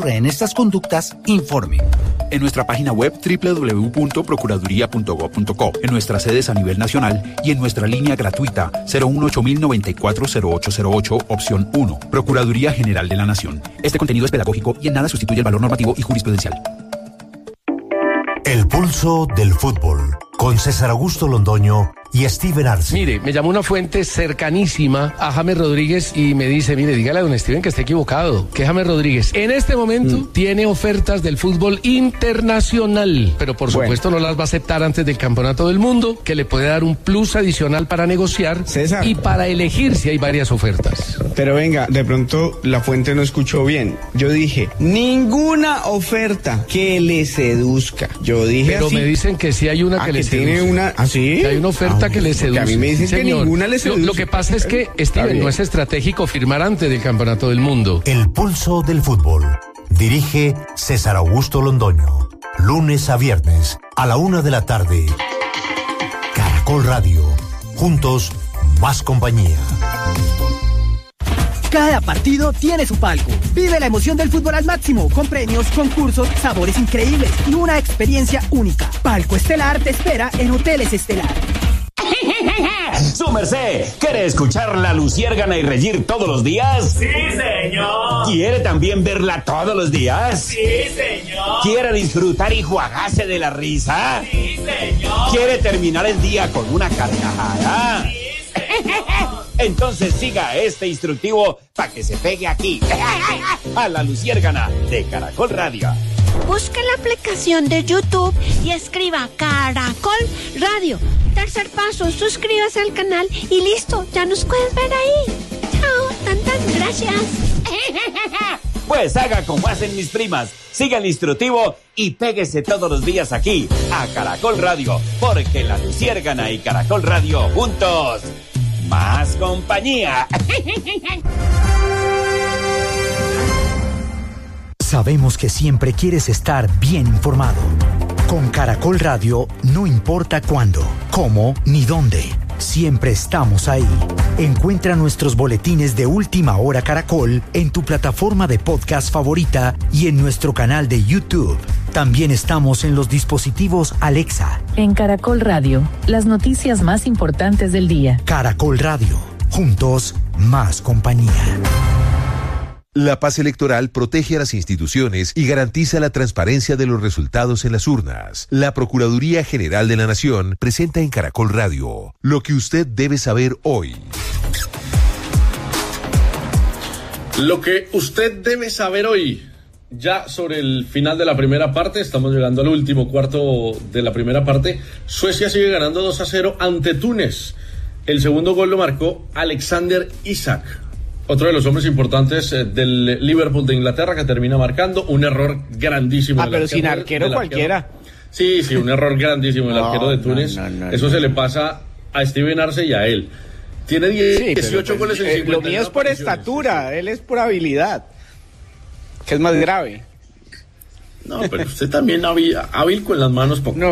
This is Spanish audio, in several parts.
en estas conductas, informe. En nuestra página web www.procuraduría.gov.co, en nuestras sedes a nivel nacional y en nuestra línea gratuita 018-094-0808, opción 1. Procuraduría General de la Nación. Este contenido es pedagógico y en nada sustituye el valor normativo y jurisprudencial. El pulso del fútbol, con César Augusto Londoño y Steven Arce. Mire, me llamó una fuente cercanísima a James Rodríguez y me dice, mire, dígale a don Steven que está equivocado, que James Rodríguez en este momento tiene ofertas del fútbol internacional, pero por supuesto no las va a aceptar antes del Campeonato del Mundo, que le puede dar un plus adicional para negociar, César, y para elegir si hay varias ofertas. Pero venga, de pronto la fuente no escuchó bien. Yo dije, ninguna oferta que le seduzca. Yo dije pero así. me dicen que sí hay una que le seduce. Tiene una, ¿ah, sí? Que hay una oferta que le seduce. A mí me dicen que ninguna le seduce. Lo que pasa es que, Steven, no es estratégico firmar antes del Campeonato del Mundo. El pulso del fútbol. Dirige César Augusto Londoño. Lunes a viernes a la 1:00 p.m. Caracol Radio. Juntos, más compañía. Cada partido tiene su palco. Vive la emoción del fútbol al máximo, con premios, concursos, sabores increíbles y una experiencia única. Palco Estelar te espera en Hoteles Estelar. ¡Su merced! ¿Quiere escuchar La Luciérgana y reír todos los días? ¡Sí, señor! ¿Quiere también verla todos los días? ¡Sí, señor! ¿Quiere disfrutar y juagarse de la risa? ¡Sí, señor! ¿Quiere terminar el día con una carcajada? ¡Sí, señor! Entonces siga este instructivo para que se pegue aquí, a La Luciérgana de Caracol Radio. Busque la aplicación de YouTube y escriba Caracol Radio. Tercer paso, suscríbase al canal y listo, ya nos puedes ver ahí. Chao, tantas gracias. Pues haga como hacen mis primas, siga el instructivo y péguese todos los días aquí, a Caracol Radio, porque La Luciérgana y Caracol Radio juntos, más compañía. Sabemos que siempre quieres estar bien informado. Con Caracol Radio, no importa cuándo, cómo ni dónde, siempre estamos ahí. Encuentra nuestros boletines de Última Hora Caracol en tu plataforma de podcast favorita y en nuestro canal de YouTube. También estamos en los dispositivos Alexa. En Caracol Radio, las noticias más importantes del día. Caracol Radio, juntos, más compañía. La paz electoral protege a las instituciones y garantiza la transparencia de los resultados en las urnas. La Procuraduría General de la Nación presenta en Caracol Radio lo que usted debe saber hoy. Lo que usted debe saber hoy. Ya sobre el final de la primera parte, estamos llegando al último cuarto de la primera parte. Suecia sigue ganando 2-0 ante Túnez. El segundo gol lo marcó Alexander Isak, otro de los hombres importantes del Liverpool de Inglaterra, que termina marcando un error grandísimo. Pero sin arquero cualquiera. Sí, un error grandísimo el arquero de Túnez. Eso se le pasa a Steven Arce y a él. Tiene 18 goles en 50. Lo mío es por estatura, él es por habilidad, que es más grave. No, pero usted también hábil con las manos poco.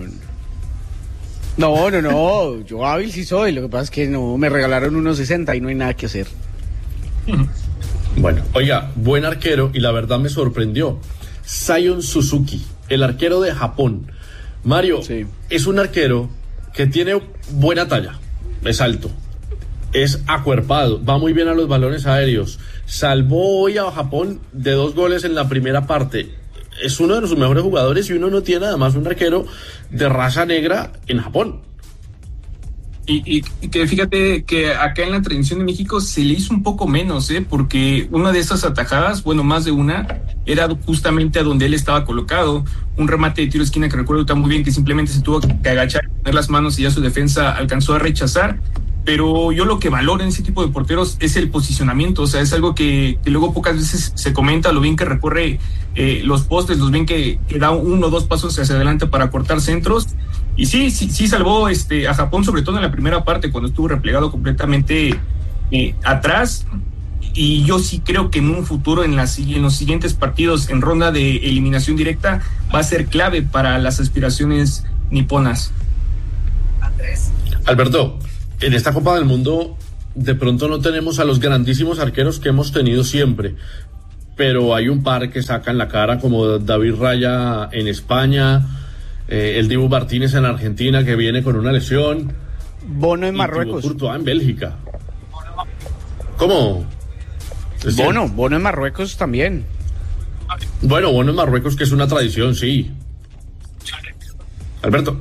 No, yo hábil sí soy, lo que pasa es que no, me regalaron unos 60 y no hay nada que hacer. Bueno, oiga, buen arquero, y la verdad me sorprendió. Sion Suzuki, el arquero de Japón. Mario, es un arquero que tiene buena talla, es alto, es acuerpado, va muy bien a los balones aéreos. Salvó hoy a Japón de 2 goles en la primera parte. Es uno de sus mejores jugadores y uno no tiene además un arquero de raza negra en Japón. Y que fíjate que acá en la tradición de México se le hizo un poco menos, porque una de esas atajadas, bueno, más de una, era justamente a donde él estaba colocado. Un remate de tiro de esquina que recuerdo tan muy bien, que simplemente se tuvo que agachar, poner las manos y ya su defensa alcanzó a rechazar. Pero yo lo que valoro en ese tipo de porteros es el posicionamiento, o sea, es algo que luego pocas veces se comenta, lo bien que recorre los postes, lo bien que da 1 o 2 pasos hacia adelante para cortar centros. Y sí salvó a Japón, sobre todo en la primera parte, cuando estuvo replegado completamente atrás. Y yo sí creo que en un futuro, en los siguientes partidos, en ronda de eliminación directa, va a ser clave para las aspiraciones niponas. Alberto, en esta Copa del Mundo de pronto no tenemos a los grandísimos arqueros que hemos tenido siempre, pero hay un par que sacan la cara, como David Raya en España, el Dibu Martínez en Argentina, que viene con una lesión. Bono en Marruecos. Courtois en Bélgica. ¿Cómo? Bono en Marruecos también. Bueno, Bono en Marruecos, que es una tradición, sí. Alberto.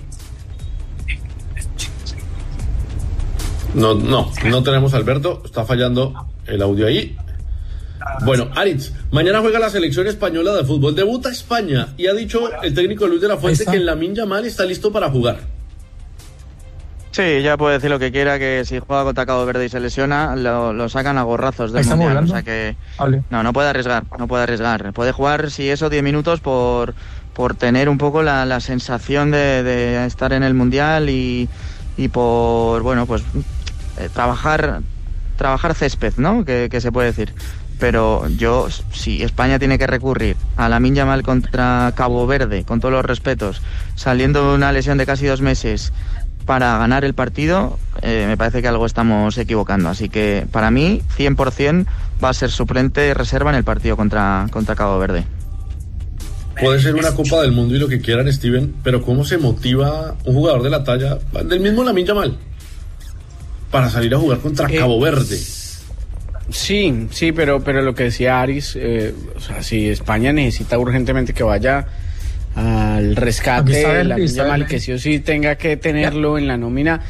No tenemos a Alberto, está fallando el audio ahí. Bueno, Aritz, mañana juega la selección española de fútbol, debuta España y ha dicho el técnico Luis de la Fuente que Lamine Yamal está listo para jugar. Sí, ya puede decir lo que quiera, que si juega contra Cabo Verde y se lesiona, lo sacan a gorrazos del Mundial. Hablando? O sea que no puede arriesgar. Puede jugar, si eso, 10 minutos por tener un poco la sensación de estar en el Mundial y por, bueno, pues trabajar césped, ¿no? Que se puede decir. Pero si España tiene que recurrir a Lamine Yamal contra Cabo Verde, con todos los respetos, saliendo de una lesión de casi 2 meses para ganar el partido, me parece que algo estamos equivocando. Así que para mí 100% va a ser suplente y reserva en el partido contra Cabo Verde. Puede ser una Copa del Mundo y lo que quieran, Steven, pero ¿cómo se motiva un jugador de la talla del mismo Lamine Yamal para salir a jugar contra Cabo Verde? Sí, pero lo que decía Aris, o sea, si España necesita urgentemente que vaya al rescate de Lamine Yamal, que sí o sí tenga que tenerlo en la nómina,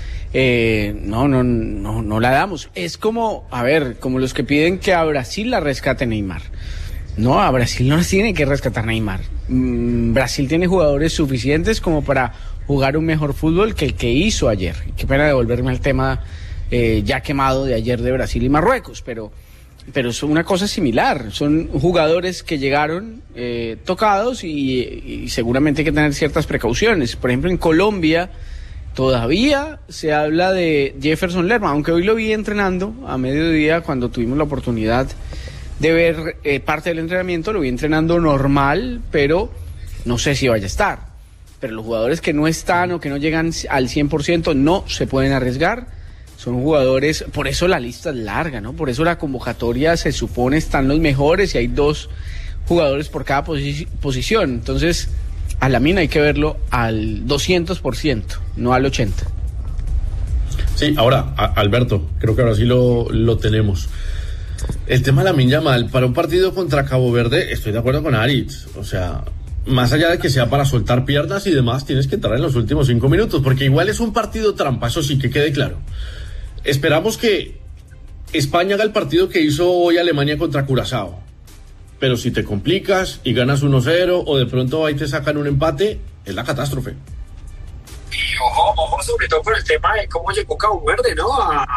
no la damos. Es como, como los que piden que a Brasil la rescate Neymar. No, a Brasil no tiene que rescatar Neymar. Brasil tiene jugadores suficientes como para jugar un mejor fútbol que el que hizo ayer. Qué pena devolverme al tema ya quemado de ayer de Brasil y Marruecos, pero es una cosa similar. Son jugadores que llegaron tocados y seguramente hay que tener ciertas precauciones. Por ejemplo, en Colombia todavía se habla de Jefferson Lerma, aunque hoy lo vi entrenando a mediodía cuando tuvimos la oportunidad de ver parte del entrenamiento. Lo vi entrenando normal, pero no sé si vaya a estar. Pero los jugadores que no están o que no llegan al 100% no se pueden arriesgar. Son jugadores, por eso la lista es larga, ¿no? Por eso la convocatoria se supone están los mejores y hay 2 jugadores por cada posición. Entonces, a Lamine hay que verlo al 200%, no al 80%. Sí, ahora, Alberto, creo que ahora sí lo tenemos. El tema de Lamine Yamal, para un partido contra Cabo Verde, estoy de acuerdo con Aritz. O sea, más allá de que sea para soltar piernas y demás, tienes que entrar en los últimos 5 minutos, porque igual es un partido trampa, eso sí, que quede claro. Esperamos que España haga el partido que hizo hoy Alemania contra Curazao. Pero si te complicas y ganas 1-0 o de pronto ahí te sacan un empate, es la catástrofe. Y ojo sobre todo por el tema de cómo llegó Cabo Verde, ¿no?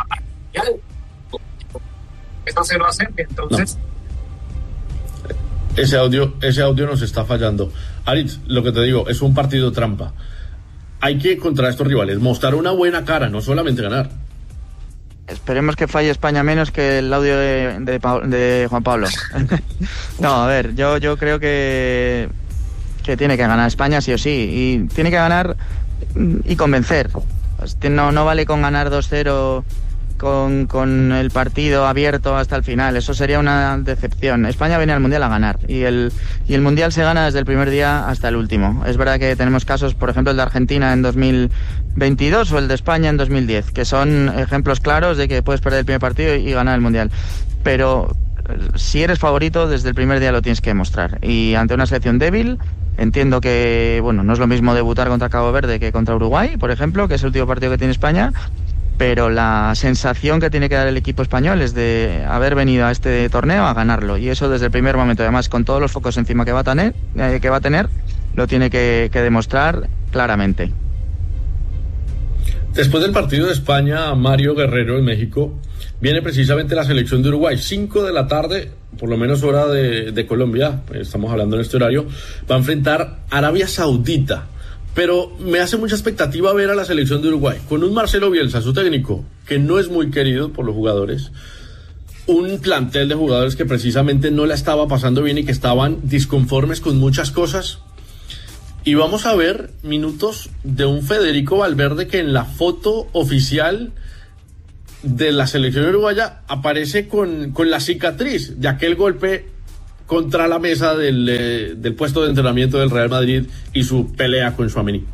Esto se lo hace, entonces... No. Ese audio nos está fallando. Aritz, lo que te digo, es un partido trampa. Hay que, contra estos rivales, mostrar una buena cara, no solamente ganar. Esperemos que falle España menos que el audio de Juan Pablo. No, a ver, yo creo que tiene que ganar España sí o sí. Y tiene que ganar y convencer. No vale con ganar 2-0 con el partido abierto hasta el final. Eso sería una decepción. España viene al Mundial a ganar. Y el Mundial se gana desde el primer día hasta el último. Es verdad que tenemos casos, por ejemplo, el de Argentina en 2022 o el de España en 2010, que son ejemplos claros de que puedes perder el primer partido y ganar el Mundial. Pero si eres favorito, desde el primer día lo tienes que demostrar. Y ante una selección débil, entiendo que, bueno, no es lo mismo debutar contra Cabo Verde que contra Uruguay, por ejemplo, que es el último partido que tiene España. Pero la sensación que tiene que dar el equipo español es de haber venido a este torneo a ganarlo. Y eso desde el primer momento, además, con todos los focos encima que va a tener, lo tiene que demostrar claramente. Después del partido de España, Mario Guerrero en México, viene precisamente la selección de Uruguay. 5 de la tarde, por lo menos hora de Colombia, estamos hablando en este horario, va a enfrentar a Arabia Saudita. Pero me hace mucha expectativa ver a la selección de Uruguay con un Marcelo Bielsa, su técnico, que no es muy querido por los jugadores, un plantel de jugadores que precisamente no la estaba pasando bien y que estaban disconformes con muchas cosas. Y vamos a ver minutos de un Federico Valverde que en la foto oficial de la selección uruguaya aparece con la cicatriz de aquel golpe contra la mesa del puesto de entrenamiento del Real Madrid y su pelea con Tchouaméni.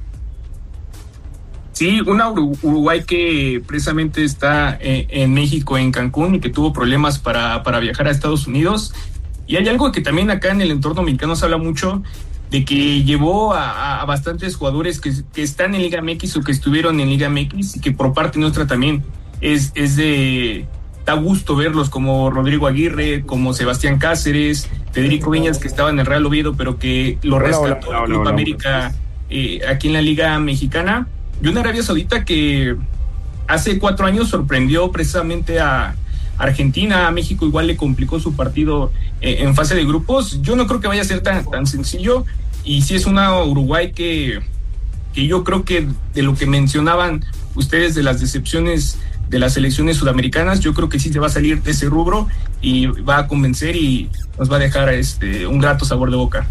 Sí, una Uruguay que precisamente está en México, en Cancún, y que tuvo problemas para viajar a Estados Unidos. Y hay algo que también acá en el entorno mexicano se habla mucho, de que llevó a bastantes jugadores que están en Liga MX o que estuvieron en Liga MX, y que por parte nuestra también da gusto verlos, como Rodrigo Aguirre, como Sebastián Cáceres, Federico Viñas, que estaba en el Real Oviedo, pero que lo rescató el Club América aquí en la Liga Mexicana. Y una Arabia Saudita que hace 4 años sorprendió precisamente a Argentina. A México igual le complicó su partido en fase de grupos. Yo no creo que vaya a ser tan sencillo, y sí es una Uruguay que yo creo que de lo que mencionaban ustedes de las decepciones de las selecciones sudamericanas, yo creo que sí se va a salir de ese rubro y va a convencer y nos va a dejar un grato sabor de boca.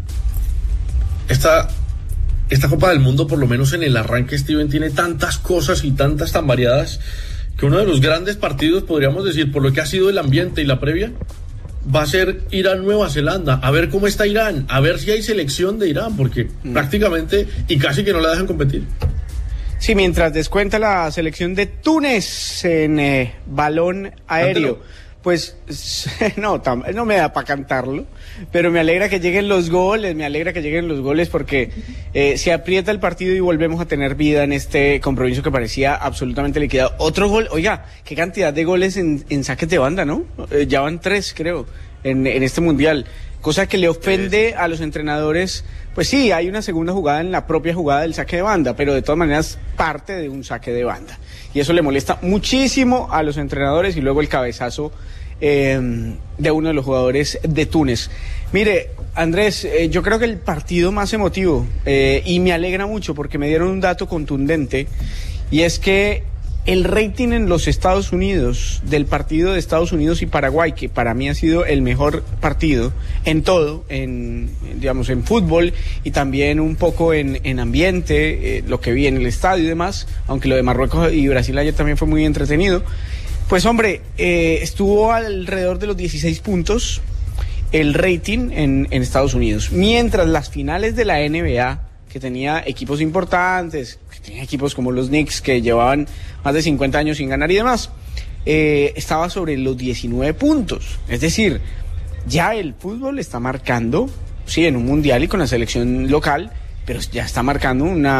Esta Copa del Mundo, por lo menos en el arranque, Steven, tiene tantas cosas y tantas tan variadas, que uno de los grandes partidos, podríamos decir, por lo que ha sido el ambiente y la previa, va a ser Irán-Nueva Zelanda. A ver cómo está Irán, a ver si hay selección de Irán, porque prácticamente y casi que no la dejan competir. Sí, mientras descuenta la selección de Túnez en balón aéreo. Pues no me da para cantarlo, pero me alegra que lleguen los goles, porque se aprieta el partido y volvemos a tener vida en este compromiso que parecía absolutamente liquidado. Otro gol, oiga, qué cantidad de goles en saques de banda, ¿no? Ya van 3, creo, en este mundial, cosa que le ofende a los entrenadores. Pues sí, hay una segunda jugada en la propia jugada del saque de banda, pero de todas maneras parte de un saque de banda. Y eso le molesta muchísimo a los entrenadores, y luego el cabezazo de uno de los jugadores de Túnez. Mire, Andrés, yo creo que el partido más emotivo, y me alegra mucho porque me dieron un dato contundente, y es que el rating en los Estados Unidos del partido de Estados Unidos y Paraguay, que para mí ha sido el mejor partido en todo, en fútbol y también un poco en ambiente, lo que vi en el estadio y demás, aunque lo de Marruecos y Brasil ayer también fue muy entretenido. Pues hombre, estuvo alrededor de los 16 puntos el rating en Estados Unidos, mientras las finales de la NBA, que tenía equipos importantes, que tenía equipos como los Knicks, que llevaban más de 50 años sin ganar y demás, estaba sobre los 19 puntos. Es decir, ya el fútbol está marcando, sí, en un mundial y con la selección local, pero ya está marcando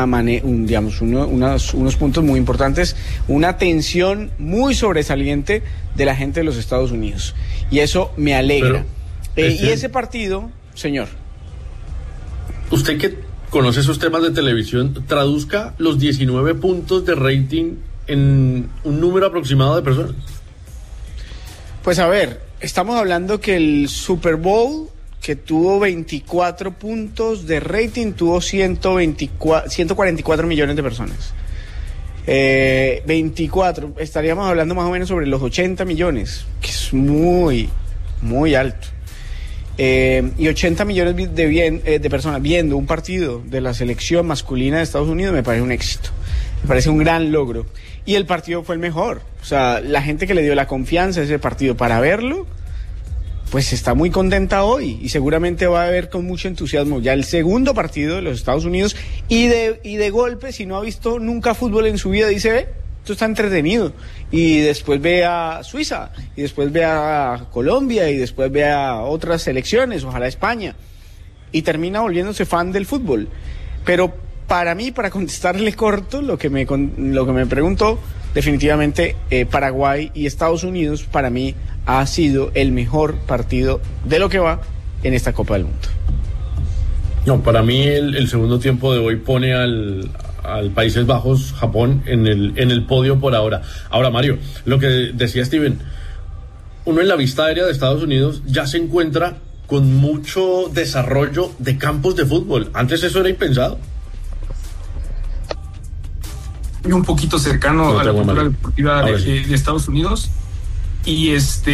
unos puntos muy importantes, una tensión muy sobresaliente de la gente de los Estados Unidos. Y eso me alegra. Y ese partido, señor. Usted que conoce esos temas de televisión, traduzca los 19 puntos de rating en un número aproximado de personas. Pues a ver, estamos hablando que el Super Bowl, que tuvo 24 puntos de rating, tuvo 144 millones de personas. 24, estaríamos hablando más o menos sobre los 80 millones, que es muy, muy alto. Y 80 millones de personas viendo un partido de la selección masculina de Estados Unidos me parece un éxito, me parece un gran logro. Y el partido fue el mejor. O sea, la gente que le dio la confianza a ese partido para verlo, pues está muy contenta hoy, y seguramente va a ver con mucho entusiasmo ya el segundo partido de los Estados Unidos, y de golpe, si no ha visto nunca fútbol en su vida, dice, ve, esto está entretenido, y después ve a Suiza, y después ve a Colombia, y después ve a otras selecciones, ojalá España, y termina volviéndose fan del fútbol. Pero para mí, para contestarle corto lo que me preguntó, definitivamente Paraguay y Estados Unidos para mí ha sido el mejor partido de lo que va en esta Copa del Mundo. No, para mí el segundo tiempo de hoy pone al Países Bajos, Japón, en el podio por ahora. Ahora, Mario, lo que decía Steven, uno en la vista aérea de Estados Unidos ya se encuentra con mucho desarrollo de campos de fútbol. Antes eso era impensado. Y un poquito cercano a la cultura deportiva de Estados Unidos. Y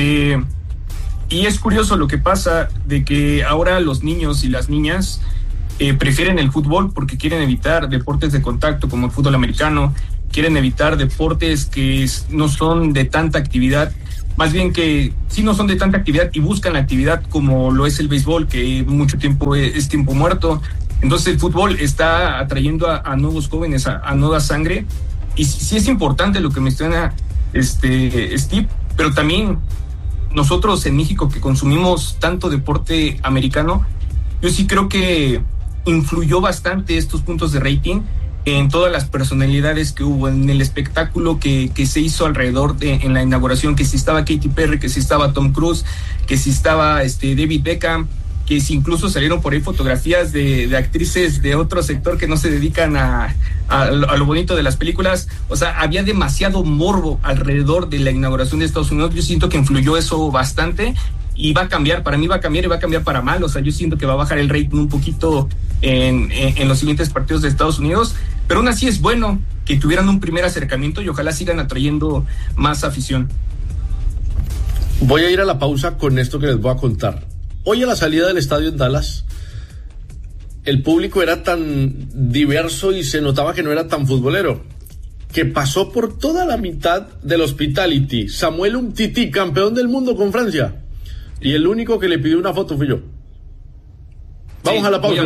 es curioso lo que pasa, de que ahora los niños y las niñas prefieren el fútbol porque quieren evitar deportes de contacto como el fútbol americano, quieren evitar deportes que no son de tanta actividad más bien que sí no son de tanta actividad y buscan la actividad como lo es el béisbol, que mucho tiempo es tiempo muerto. Entonces el fútbol está atrayendo a nuevos jóvenes, a nueva sangre, y sí es importante lo que menciona Steve, pero también nosotros en México que consumimos tanto deporte americano, yo sí creo que influyó bastante estos puntos de rating en todas las personalidades que hubo, en el espectáculo que se hizo alrededor en la inauguración, que si estaba Katy Perry, que si estaba Tom Cruise, que si estaba David Beckham, que si incluso salieron por ahí fotografías de actrices de otro sector que no se dedican a lo bonito de las películas. O sea, había demasiado morbo alrededor de la inauguración de Estados Unidos. Yo siento que influyó eso bastante y va a cambiar, para mí va a cambiar y va a cambiar para mal. O sea, yo siento que va a bajar el rating un poquito en los siguientes partidos de Estados Unidos, pero aún así es bueno que tuvieran un primer acercamiento y ojalá sigan atrayendo más afición. Voy a ir a la pausa con esto que les voy a contar. Hoy a la salida del estadio en Dallas, el público era tan diverso y se notaba que no era tan futbolero, que pasó por toda la mitad del hospitality Samuel Umtiti, campeón del mundo con Francia, y el único que le pidió una foto fui yo. Vamos a la pausa.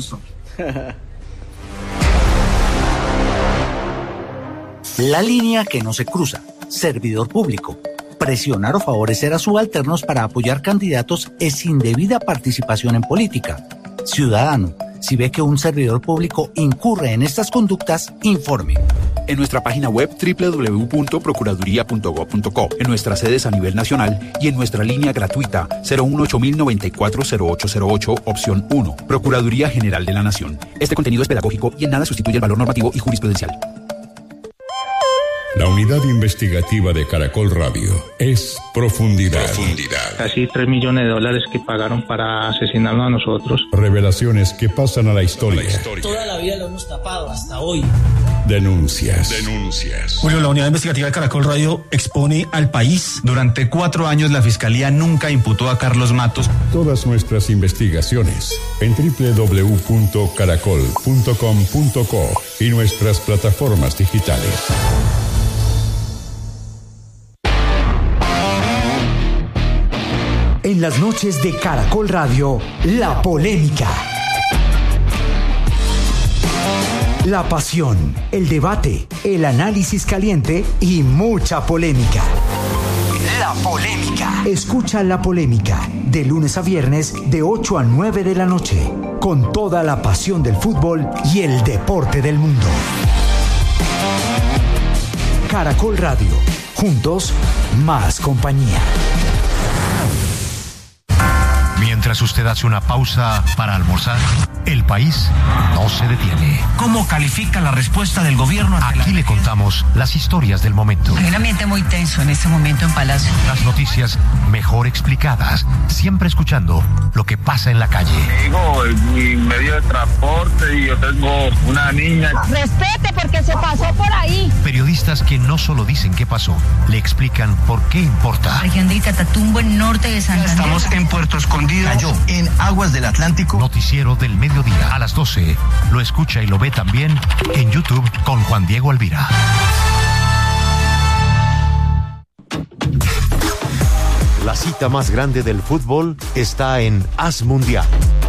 La línea que no se cruza. Servidor público. Presionar o favorecer a subalternos para apoyar candidatos es indebida participación en política. Ciudadano, si ve que un servidor público incurre en estas conductas, informe. En nuestra página web www.procuraduría.gov.co, en nuestras sedes a nivel nacional y en nuestra línea gratuita 018-094-0808, opción 1. Procuraduría General de la Nación. Este contenido es pedagógico y en nada sustituye el valor normativo y jurisprudencial. La unidad investigativa de Caracol Radio es Profundidad. Casi $3 millones que pagaron para asesinarnos a nosotros. Revelaciones que pasan a la historia. Toda la vida lo hemos tapado hasta hoy. Denuncias. Julio, la unidad investigativa de Caracol Radio expone al país. Durante 4 años la Fiscalía nunca imputó a Carlos Matos. Todas nuestras investigaciones en www.caracol.com.co y nuestras plataformas digitales. En las noches de Caracol Radio, la polémica. La pasión, el debate, el análisis caliente y mucha polémica. La polémica. Escucha La Polémica de lunes a viernes de 8 a 9 de la noche, con toda la pasión del fútbol y el deporte del mundo. Caracol Radio, juntos, más compañía. Mientras usted hace una pausa para almorzar, el país no se detiene. ¿Cómo califica la respuesta del gobierno? Aquí le contamos las historias del momento. Hay un ambiente muy tenso en este momento en Palacio. Las noticias mejor explicadas, siempre escuchando lo que pasa en la calle. Digo, mi medio de transporte y yo tengo una niña. Respete porque se pasó por ahí. Periodistas que no solo dicen qué pasó, le explican por qué importa. Región de Catatumbo, en norte de Santander. Estamos en Puerto Escondido. Cayó en aguas del Atlántico. Noticiero del mediodía a las 12. Lo escucha y lo ve también en YouTube con Juan Diego Alvira. La cita más grande del fútbol está en Haz Mundial.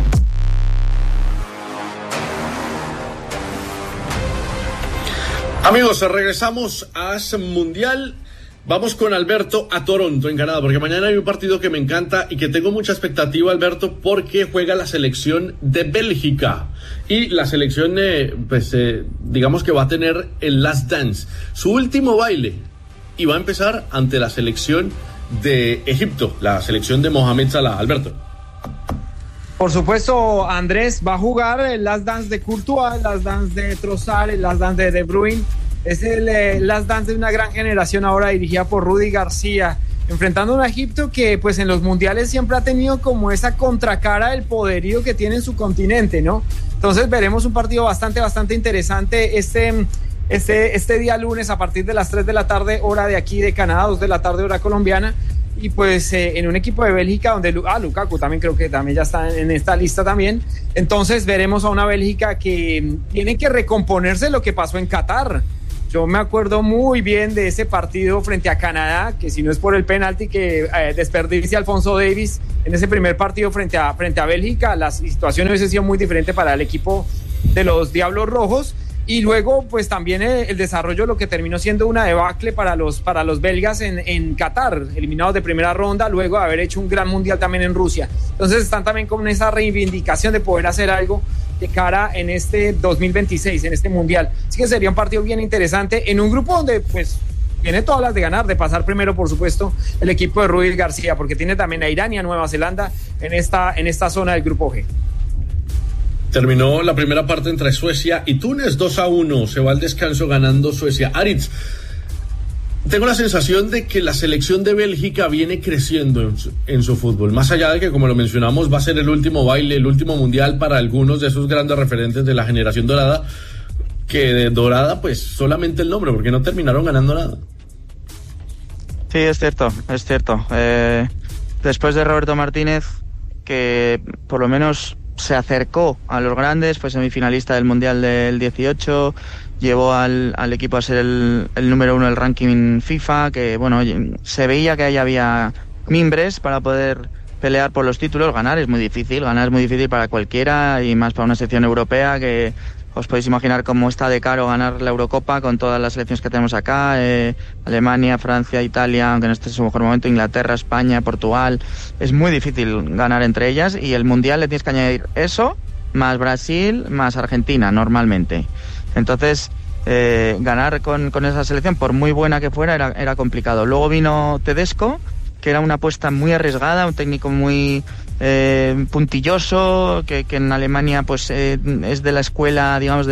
Amigos, regresamos a Haz Mundial. Vamos con Alberto a Toronto, en Canadá, porque mañana hay un partido que me encanta y que tengo mucha expectativa, Alberto, porque juega la selección de Bélgica. Y la selección, digamos que va a tener el Last Dance, su último baile, y va a empezar ante la selección de Egipto, la selección de Mohamed Salah. Alberto. Por supuesto, Andrés, va a jugar el Last Dance de Courtois, el Last Dance de Trossard, el Last Dance de De Bruyne. Es el Last Dance de una gran generación ahora dirigida por Rudy García, enfrentando a un Egipto que pues en los mundiales siempre ha tenido como esa contracara del poderío que tiene en su continente, ¿no? Entonces veremos un partido bastante interesante este día lunes a partir de las 3 de la tarde, hora de aquí de Canadá, 2 de la tarde, hora colombiana. Y pues en un equipo de Bélgica donde Lukaku también creo que también ya está en esta lista también. Entonces veremos a una Bélgica que tiene que recomponerse lo que pasó en Qatar. Yo me acuerdo muy bien de ese partido frente a Canadá, que si no es por el penalti que desperdicia Alfonso Davies en ese primer partido frente a Bélgica, la situación hubiese sido muy diferente para el equipo de los Diablos Rojos. Y luego, pues también el desarrollo de lo que terminó siendo una debacle para los belgas en Qatar, eliminados de primera ronda, luego de haber hecho un gran mundial también en Rusia. Entonces están también con esa reivindicación de poder hacer algo de cara en este 2026, en este mundial. Así que sería un partido bien interesante en un grupo donde, pues, tiene todas las de ganar, de pasar primero, por supuesto, el equipo de Rudy García, porque tiene también a Irán y a Nueva Zelanda en esta zona del grupo G. Terminó la primera parte entre Suecia y Túnez, 2-1, se va al descanso ganando Suecia. Aritz, tengo la sensación de que la selección de Bélgica viene creciendo en su fútbol, más allá de que, como lo mencionamos, va a ser el último baile, el último mundial para algunos de esos grandes referentes de la generación dorada, que de dorada pues solamente el nombre, porque no terminaron ganando nada. Sí, es cierto. Después de Roberto Martínez, que por lo menos se acercó a los grandes, fue semifinalista del Mundial del 18, llevó al equipo a ser el número 1 del ranking FIFA, que bueno, se veía que ahí había mimbres para poder pelear por los títulos. Ganar es muy difícil para cualquiera, y más para una selección europea que os podéis imaginar cómo está de caro ganar la Eurocopa con todas las selecciones que tenemos acá, Alemania, Francia, Italia, aunque no esté en su mejor momento, Inglaterra, España, Portugal. Es muy difícil ganar entre ellas, y el Mundial le tienes que añadir eso, más Brasil, más Argentina, normalmente. Entonces, ganar con esa selección, por muy buena que fuera, era complicado. Luego vino Tedesco, que era una apuesta muy arriesgada, un técnico muy puntilloso, que en Alemania pues es de la escuela, digamos,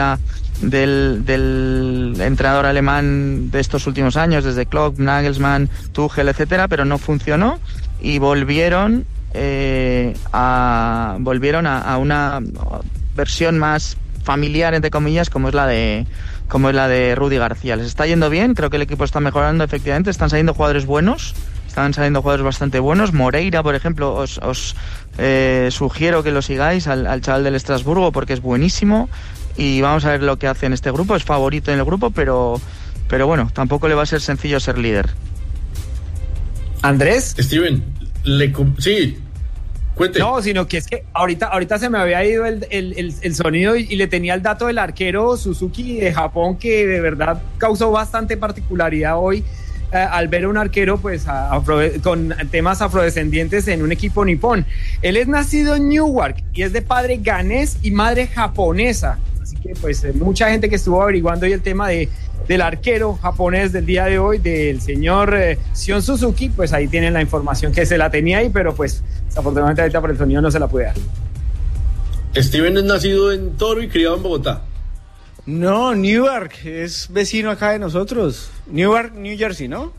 del entrenador alemán de estos últimos años, desde Klopp, Nagelsmann, Tuchel, etcétera, pero no funcionó, y volvieron a una versión más familiar, entre comillas, como es la de Rudy García. Les está yendo bien, creo que el equipo está mejorando, efectivamente, están saliendo jugadores bastante buenos. Moreira, por ejemplo, os sugiero que lo sigáis al chaval del Estrasburgo, porque es buenísimo, y vamos a ver lo que hace en este grupo. Es favorito en el grupo, pero bueno, tampoco le va a ser sencillo ser líder. Andrés. Steven, sí, cuente. No, sino que es que ahorita se me había ido el sonido y le tenía el dato del arquero Suzuki de Japón, que de verdad causó bastante particularidad hoy, al ver a un arquero pues con temas afrodescendientes en un equipo nipón. Él es nacido en Newark y es de padre ganés y madre japonesa, así que pues mucha gente que estuvo averiguando hoy el tema del arquero japonés del día de hoy, del señor Sion Suzuki, pues ahí tienen la información, que se la tenía ahí, pero pues desafortunadamente ahorita por el sonido no se la pude dar. Steven es nacido en Toro y criado en Bogotá. No, Newark, es vecino acá de nosotros. Newark, New Jersey, ¿no?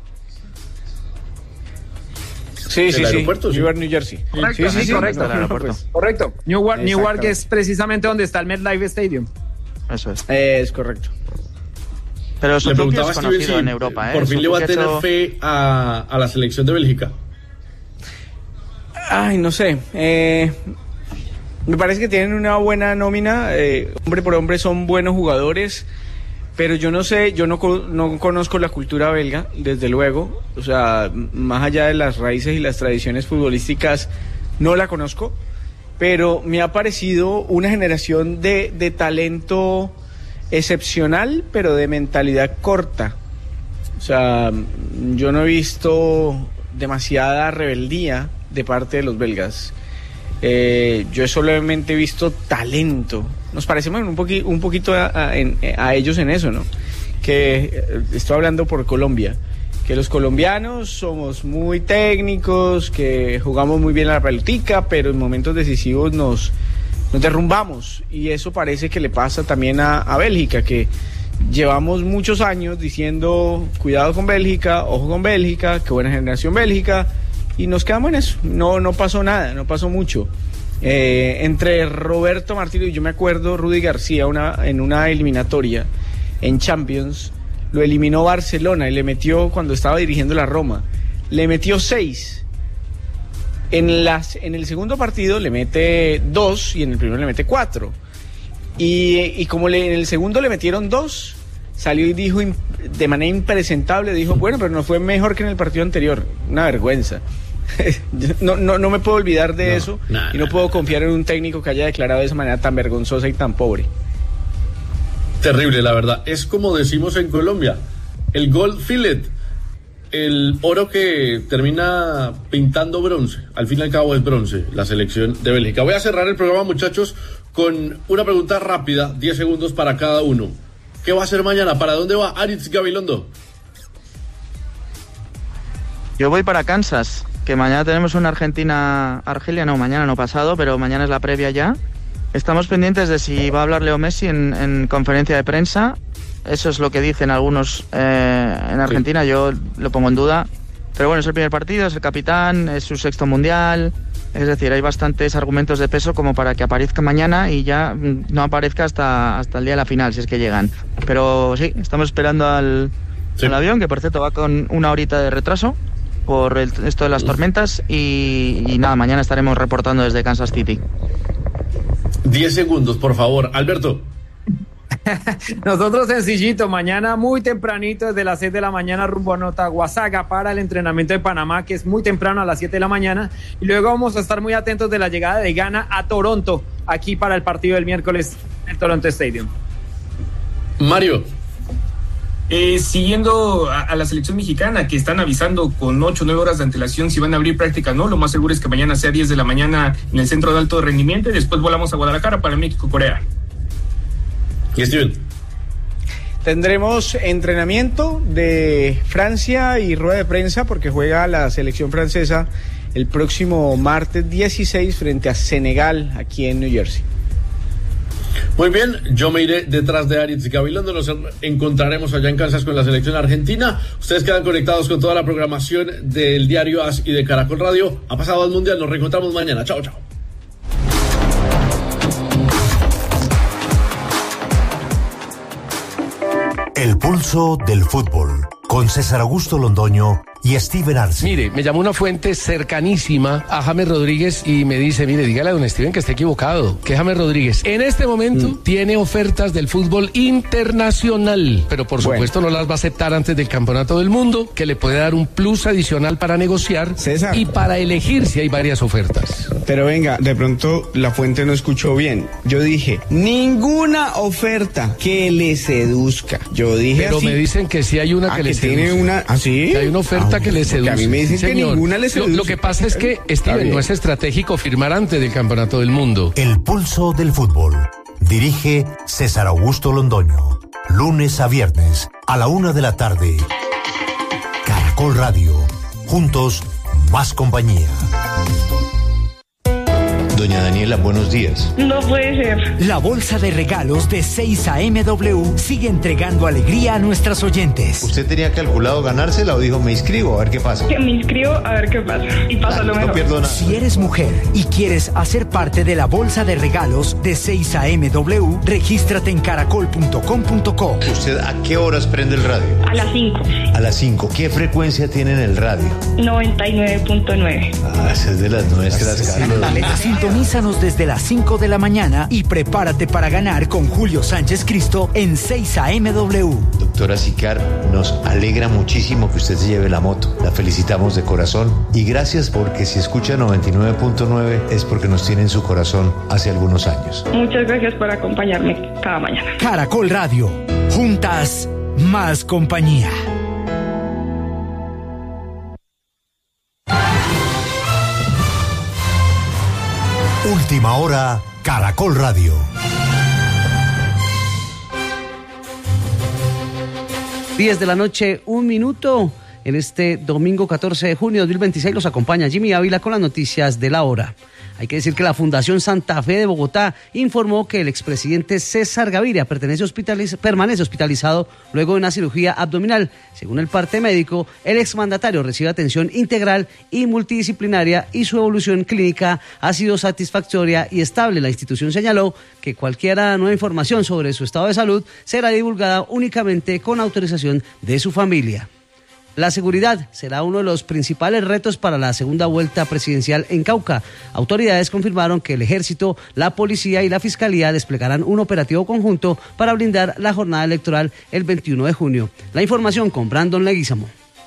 Sí. Aeropuerto, sí. Newark, New Jersey. Correcto, sí, correcto. Pues. Correcto. Newark es precisamente donde está el MetLife Stadium. Eso es. Es correcto. Pero Suzuki es conocido en Europa, por fin le va a tener fe a la selección de Bélgica. Ay, no sé. Me parece que tienen una buena nómina, hombre por hombre son buenos jugadores, pero yo no sé, yo no conozco la cultura belga, desde luego, o sea, más allá de las raíces y las tradiciones futbolísticas, no la conozco, pero me ha parecido una generación de talento excepcional, pero de mentalidad corta. O sea, yo no he visto demasiada rebeldía de parte de los belgas. Yo solamente he visto talento. Nos parecemos un poquito a ellos en eso, ¿no? Que estoy hablando por Colombia, que los colombianos somos muy técnicos, que jugamos muy bien a la pelotica, pero en momentos decisivos nos derrumbamos, y eso parece que le pasa también a Bélgica, que llevamos muchos años diciendo cuidado con Bélgica, ojo con Bélgica, qué buena generación Bélgica, y nos quedamos en eso. No pasó nada, no pasó mucho. Entre Roberto Martínez y yo me acuerdo, Rudy García en una eliminatoria en Champions lo eliminó Barcelona y le metió, cuando estaba dirigiendo la Roma, le metió 6. En el segundo partido le mete 2 y en el primero le mete 4. Y como en el segundo le metieron 2, salió y dijo de manera impresentable, dijo, bueno, pero no fue mejor que en el partido anterior. Una vergüenza. No me puedo olvidar de eso y no puedo confiar en un técnico que haya declarado de esa manera tan vergonzosa y tan pobre. Terrible, la verdad. Es como decimos en Colombia, el gold fillet, el oro que termina pintando bronce. Al fin y al cabo es bronce la selección de Bélgica. Voy a cerrar el programa, muchachos, con una pregunta rápida, 10 segundos para cada uno. ¿Qué va a hacer mañana? ¿Para dónde va Aritz Gabilondo? Yo voy para Kansas, que mañana tenemos una Argelia, no, mañana no pasado, pero mañana es la previa ya. Estamos pendientes de si va a hablar Leo Messi en conferencia de prensa. Eso es lo que dicen algunos en Argentina, sí. Yo lo pongo en duda. Pero bueno, es el primer partido, es el capitán, es su 6º mundial. Es decir, hay bastantes argumentos de peso como para que aparezca mañana y ya no aparezca hasta el día de la final, si es que llegan. Pero sí, estamos esperando al avión, que por cierto va con 1 horita de retraso por esto de las tormentas. Y nada, mañana estaremos reportando desde Kansas City. 10 segundos, por favor. Alberto. Nosotros sencillito, mañana muy tempranito, desde las 6 de la mañana rumbo a Notaguasaga para el entrenamiento de Panamá, que es muy temprano, a las 7 de la mañana, y luego vamos a estar muy atentos de la llegada de Ghana a Toronto, aquí para el partido del miércoles en el Toronto Stadium. Mario. Siguiendo a la selección mexicana, que están avisando con 8 o 9 horas de antelación si van a abrir práctica, ¿no? Lo más seguro es que mañana sea 10 de la mañana en el centro de alto rendimiento y después volamos a Guadalajara para México-Corea. ¿Y Steven? Tendremos entrenamiento de Francia y rueda de prensa porque juega la selección francesa el próximo martes 16 frente a Senegal aquí en New Jersey. Muy bien, yo me iré detrás de Aritz Gabilondo, nos encontraremos allá en Kansas con la selección argentina. Ustedes quedan conectados con toda la programación del Diario AS y de Caracol Radio. Ha pasado el Mundial, nos reencontramos mañana. Chao, chao. El pulso del fútbol, con César Augusto Londoño y Steven Arce. Mire, me llamó una fuente cercanísima a James Rodríguez y me dice, mire, dígale a don Steven que está equivocado, que James Rodríguez en este momento tiene ofertas del fútbol internacional, pero por supuesto no las va a aceptar antes del Campeonato del Mundo, que le puede dar un plus adicional para negociar, César, y para elegir si hay varias ofertas. Pero venga, de pronto la fuente no escuchó bien. Yo dije, ninguna oferta que le seduzca. Yo dije pero así. Me dicen que sí hay una que le seduzca. Tiene una, ¿ah, sí? Que hay una oferta que le seduce. A mí me dicen que ninguna le seduce. Lo que pasa es que, Steven, no es estratégico firmar antes del Campeonato del Mundo. El pulso del fútbol. Dirige César Augusto Londoño. Lunes a viernes a la 1 de la tarde. Caracol Radio. Juntos, más compañía. Doña Daniela, buenos días. No puede ser. La bolsa de regalos de 6am sigue entregando alegría a nuestras oyentes. ¿Usted tenía calculado ganársela o dijo me inscribo a ver qué pasa? Que me inscribo a ver qué pasa. Y pasa lo mejor. No pierdo nada. Si eres mujer y quieres hacer parte de la bolsa de regalos de 6am, regístrate en caracol.com.co. ¿Usted a qué horas prende el radio? A las 5. A las 5. ¿Qué frecuencia tiene en el radio? 99.9. Ah, esa es de las nuestras, Carlos. Sintonízanos desde las 5 de la mañana y prepárate para ganar con Julio Sánchez Cristo en 6amw. Doctora Sicar, nos alegra muchísimo que usted se lleve la moto. La felicitamos de corazón y gracias porque si escucha 99.9 es porque nos tiene en su corazón hace algunos años. Muchas gracias por acompañarme cada mañana. Caracol Radio. Juntas, más compañía. Última hora, Caracol Radio. 10 de la noche, 1 minuto. En este domingo 14 de junio de 2026 los acompaña Jimmy Ávila con las noticias de la hora. Hay que decir que la Fundación Santa Fe de Bogotá informó que el expresidente César Gaviria permanece hospitalizado luego de una cirugía abdominal. Según el parte médico, el exmandatario recibe atención integral y multidisciplinaria y su evolución clínica ha sido satisfactoria y estable. La institución señaló que cualquier nueva información sobre su estado de salud será divulgada únicamente con autorización de su familia. La seguridad será uno de los principales retos para la segunda vuelta presidencial en Cauca. Autoridades confirmaron que el Ejército, la Policía y la Fiscalía desplegarán un operativo conjunto para blindar la jornada electoral el 21 de junio. La información con Brandon Leguizamo.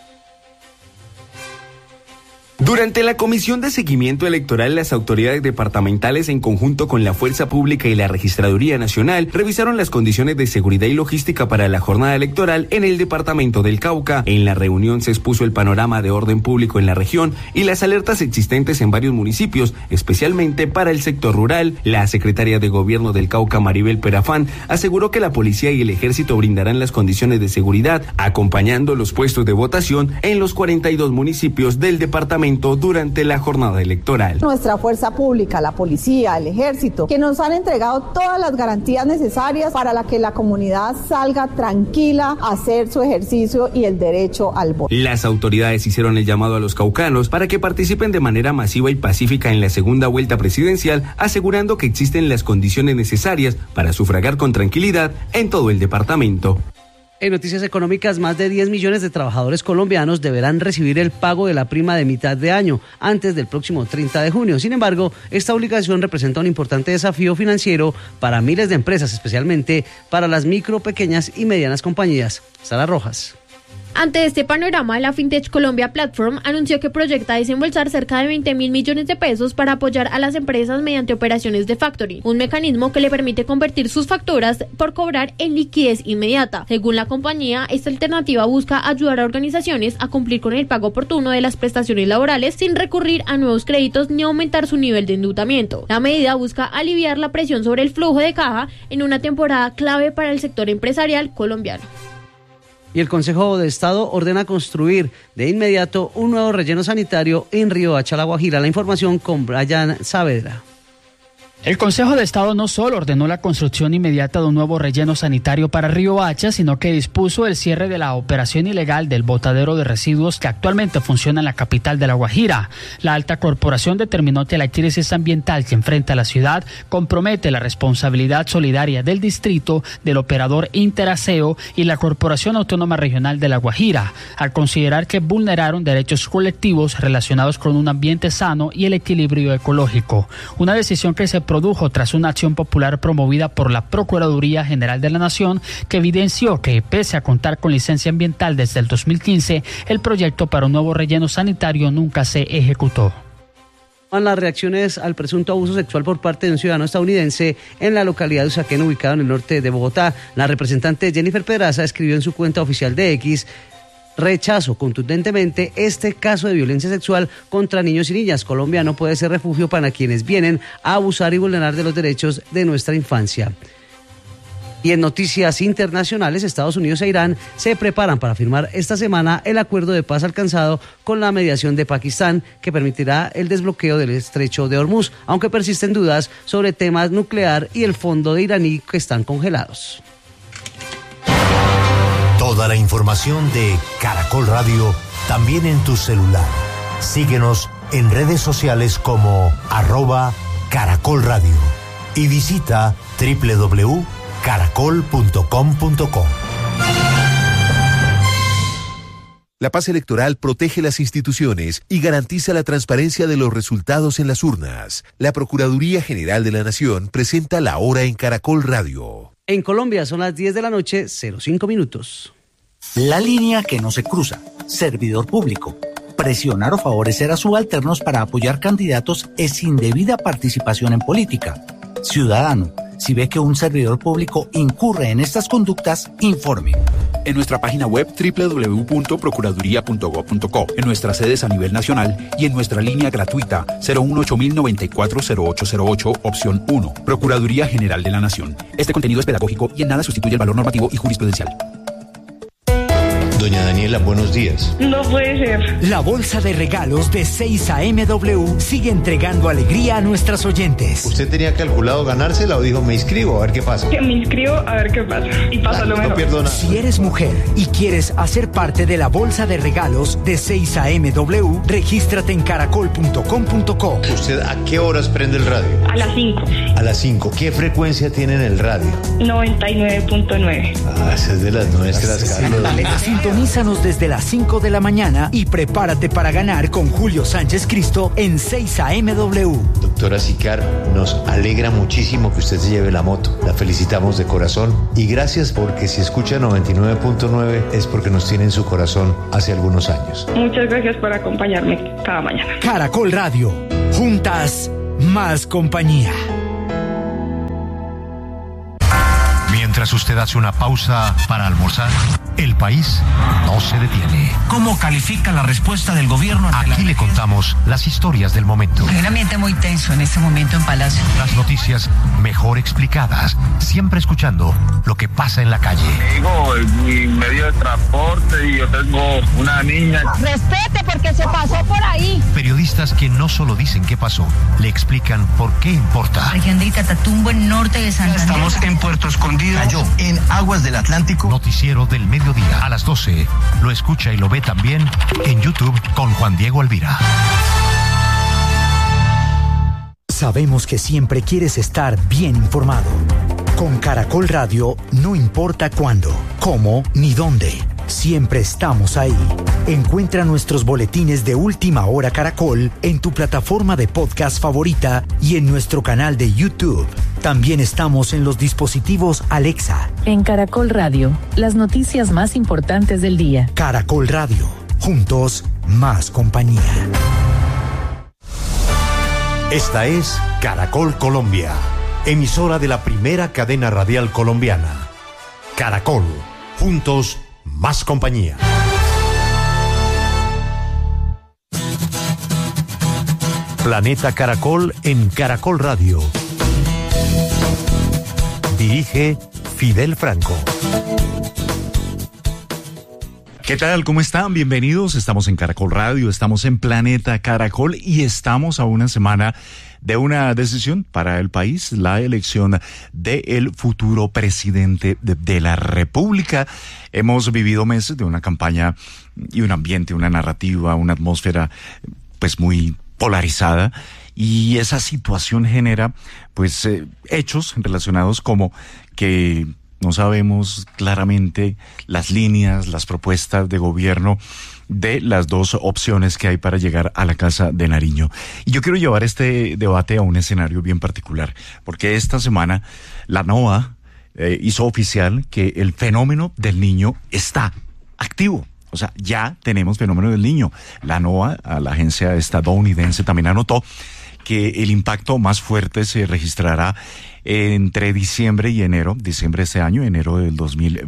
Durante la Comisión de Seguimiento Electoral, las autoridades departamentales, en conjunto con la Fuerza Pública y la Registraduría Nacional, revisaron las condiciones de seguridad y logística para la jornada electoral en el departamento del Cauca. En la reunión se expuso el panorama de orden público en la región y las alertas existentes en varios municipios, especialmente para el sector rural. La secretaria de Gobierno del Cauca, Maribel Perafán, aseguró que la policía y el ejército brindarán las condiciones de seguridad, acompañando los puestos de votación en los 42 municipios del departamento durante la jornada electoral. Nuestra fuerza pública, la policía, el ejército, que nos han entregado todas las garantías necesarias para que la comunidad salga tranquila a hacer su ejercicio y el derecho al voto. Las autoridades hicieron el llamado a los caucanos para que participen de manera masiva y pacífica en la segunda vuelta presidencial, asegurando que existen las condiciones necesarias para sufragar con tranquilidad en todo el departamento. En noticias económicas, más de 10 millones de trabajadores colombianos deberán recibir el pago de la prima de mitad de año antes del próximo 30 de junio. Sin embargo, esta obligación representa un importante desafío financiero para miles de empresas, especialmente para las micro, pequeñas y medianas compañías. Sara Rojas. Ante este panorama, la FinTech Colombia Platform anunció que proyecta desembolsar cerca de 20.000 millones de pesos para apoyar a las empresas mediante operaciones de factoring, un mecanismo que le permite convertir sus facturas por cobrar en liquidez inmediata. Según la compañía, esta alternativa busca ayudar a organizaciones a cumplir con el pago oportuno de las prestaciones laborales sin recurrir a nuevos créditos ni aumentar su nivel de endeudamiento. La medida busca aliviar la presión sobre el flujo de caja en una temporada clave para el sector empresarial colombiano. Y el Consejo de Estado ordena construir de inmediato un nuevo relleno sanitario en Riohacha, La Guajira. La información con Brian Saavedra. El Consejo de Estado no solo ordenó la construcción inmediata de un nuevo relleno sanitario para Riohacha, sino que dispuso el cierre de la operación ilegal del botadero de residuos que actualmente funciona en la capital de La Guajira. La alta corporación determinó que la crisis ambiental que enfrenta la ciudad compromete la responsabilidad solidaria del distrito, del operador Interaseo y la Corporación Autónoma Regional de La Guajira, al considerar que vulneraron derechos colectivos relacionados con un ambiente sano y el equilibrio ecológico. Una decisión que se produjo tras una acción popular promovida por la Procuraduría General de la Nación, que evidenció que, pese a contar con licencia ambiental desde el 2015, el proyecto para un nuevo relleno sanitario nunca se ejecutó. Las reacciones al presunto abuso sexual por parte de un ciudadano estadounidense en la localidad de Usaquén, ubicado en el norte de Bogotá. La representante Jennifer Pedraza escribió en su cuenta oficial de X: rechazo contundentemente este caso de violencia sexual contra niños y niñas. Colombia no puede ser refugio para quienes vienen a abusar y vulnerar de los derechos de nuestra infancia. Y en noticias internacionales, Estados Unidos e Irán se preparan para firmar esta semana el acuerdo de paz alcanzado con la mediación de Pakistán, que permitirá el desbloqueo del estrecho de Hormuz, aunque persisten dudas sobre temas nuclear y el fondo de iraní que están congelados. Toda la información de Caracol Radio también en tu celular. Síguenos en redes sociales como @Caracol Radio y visita www.caracol.com.co. La paz electoral protege las instituciones y garantiza la transparencia de los resultados en las urnas. La Procuraduría General de la Nación presenta La Hora en Caracol Radio. En Colombia son las 10 de la noche, 05 minutos. La línea que no se cruza. Servidor público. Presionar o favorecer a subalternos para apoyar candidatos es indebida participación en política. Ciudadano, si ve que un servidor público incurre en estas conductas, informe. En nuestra página web www.procuraduría.gov.co, en nuestras sedes a nivel nacional y en nuestra línea gratuita 018-094-0808, opción 1. Procuraduría General de la Nación. Este contenido es pedagógico y en nada sustituye el valor normativo y jurisprudencial. Doña Daniela, buenos días. No puede ser. La bolsa de regalos de 6am sigue entregando alegría a nuestras oyentes. ¿Usted tenía calculado ganársela o dijo me inscribo a ver qué pasa? Que me inscribo a ver qué pasa. Y pasa lo mejor. No pierdo nada. Si eres mujer y quieres hacer parte de la bolsa de regalos de 6am, regístrate en caracol.com.co. ¿Usted a qué horas prende el radio? A las 5. A las 5. ¿Qué frecuencia tiene en el radio? 99.9. Ah, esa es de las nuestras, Carlos. Sintonía Sintonízanos desde las 5 de la mañana y prepárate para ganar con Julio Sánchez Cristo en 6 AMW. Doctora Sicar, nos alegra muchísimo que usted se lleve la moto. La felicitamos de corazón y gracias porque si escucha 99.9 es porque nos tiene en su corazón hace algunos años. Muchas gracias por acompañarme cada mañana. Caracol Radio. Juntas, más compañía. Mientras usted hace una pausa para almorzar, el país no se detiene. ¿Cómo califica la respuesta del gobierno ante Aquí le contamos las historias del momento. Hay un ambiente muy tenso en este momento en Palacio. Las noticias mejor explicadas, siempre escuchando lo que pasa en la calle. Digo, mi medio de transporte y yo tengo una niña. Respete porque se pasó por ahí. Periodistas que no solo dicen qué pasó, le explican por qué importa. Región de Catatumbo, en norte de Santander. Estamos en Puerto Escondido. Cayó en aguas del Atlántico. Noticiero del mediodía a las 12. Lo escucha y lo ve también en YouTube con Juan Diego Alvira. Sabemos que siempre quieres estar bien informado. Con Caracol Radio, no importa cuándo, cómo ni dónde. Siempre estamos ahí. Encuentra nuestros boletines de Última Hora Caracol en tu plataforma de podcast favorita y en nuestro canal de YouTube. También estamos en los dispositivos Alexa. En Caracol Radio, las noticias más importantes del día. Caracol Radio. Juntos, más compañía. Esta es Caracol Colombia, emisora de la primera cadena radial colombiana. Caracol. Juntos, más compañía. Planeta Caracol en Caracol Radio. Dirige Fidel Franco. ¿Qué tal? ¿Cómo están? Bienvenidos. Estamos en Caracol Radio, estamos en Planeta Caracol y estamos a una semana de una decisión para el país, la elección del futuro presidente de la República. Hemos vivido meses de una campaña y un ambiente, una narrativa, una atmósfera pues muy polarizada, y esa situación genera pues hechos relacionados como que no sabemos claramente las líneas, las propuestas de gobierno de las dos opciones que hay para llegar a la Casa de Nariño. Y yo quiero llevar este debate a un escenario bien particular, porque esta semana la NOA hizo oficial que el fenómeno del niño está activo. O sea, ya tenemos fenómeno del niño. La NOA, la agencia estadounidense, también anotó que el impacto más fuerte se registrará entre diciembre y enero de este año, enero del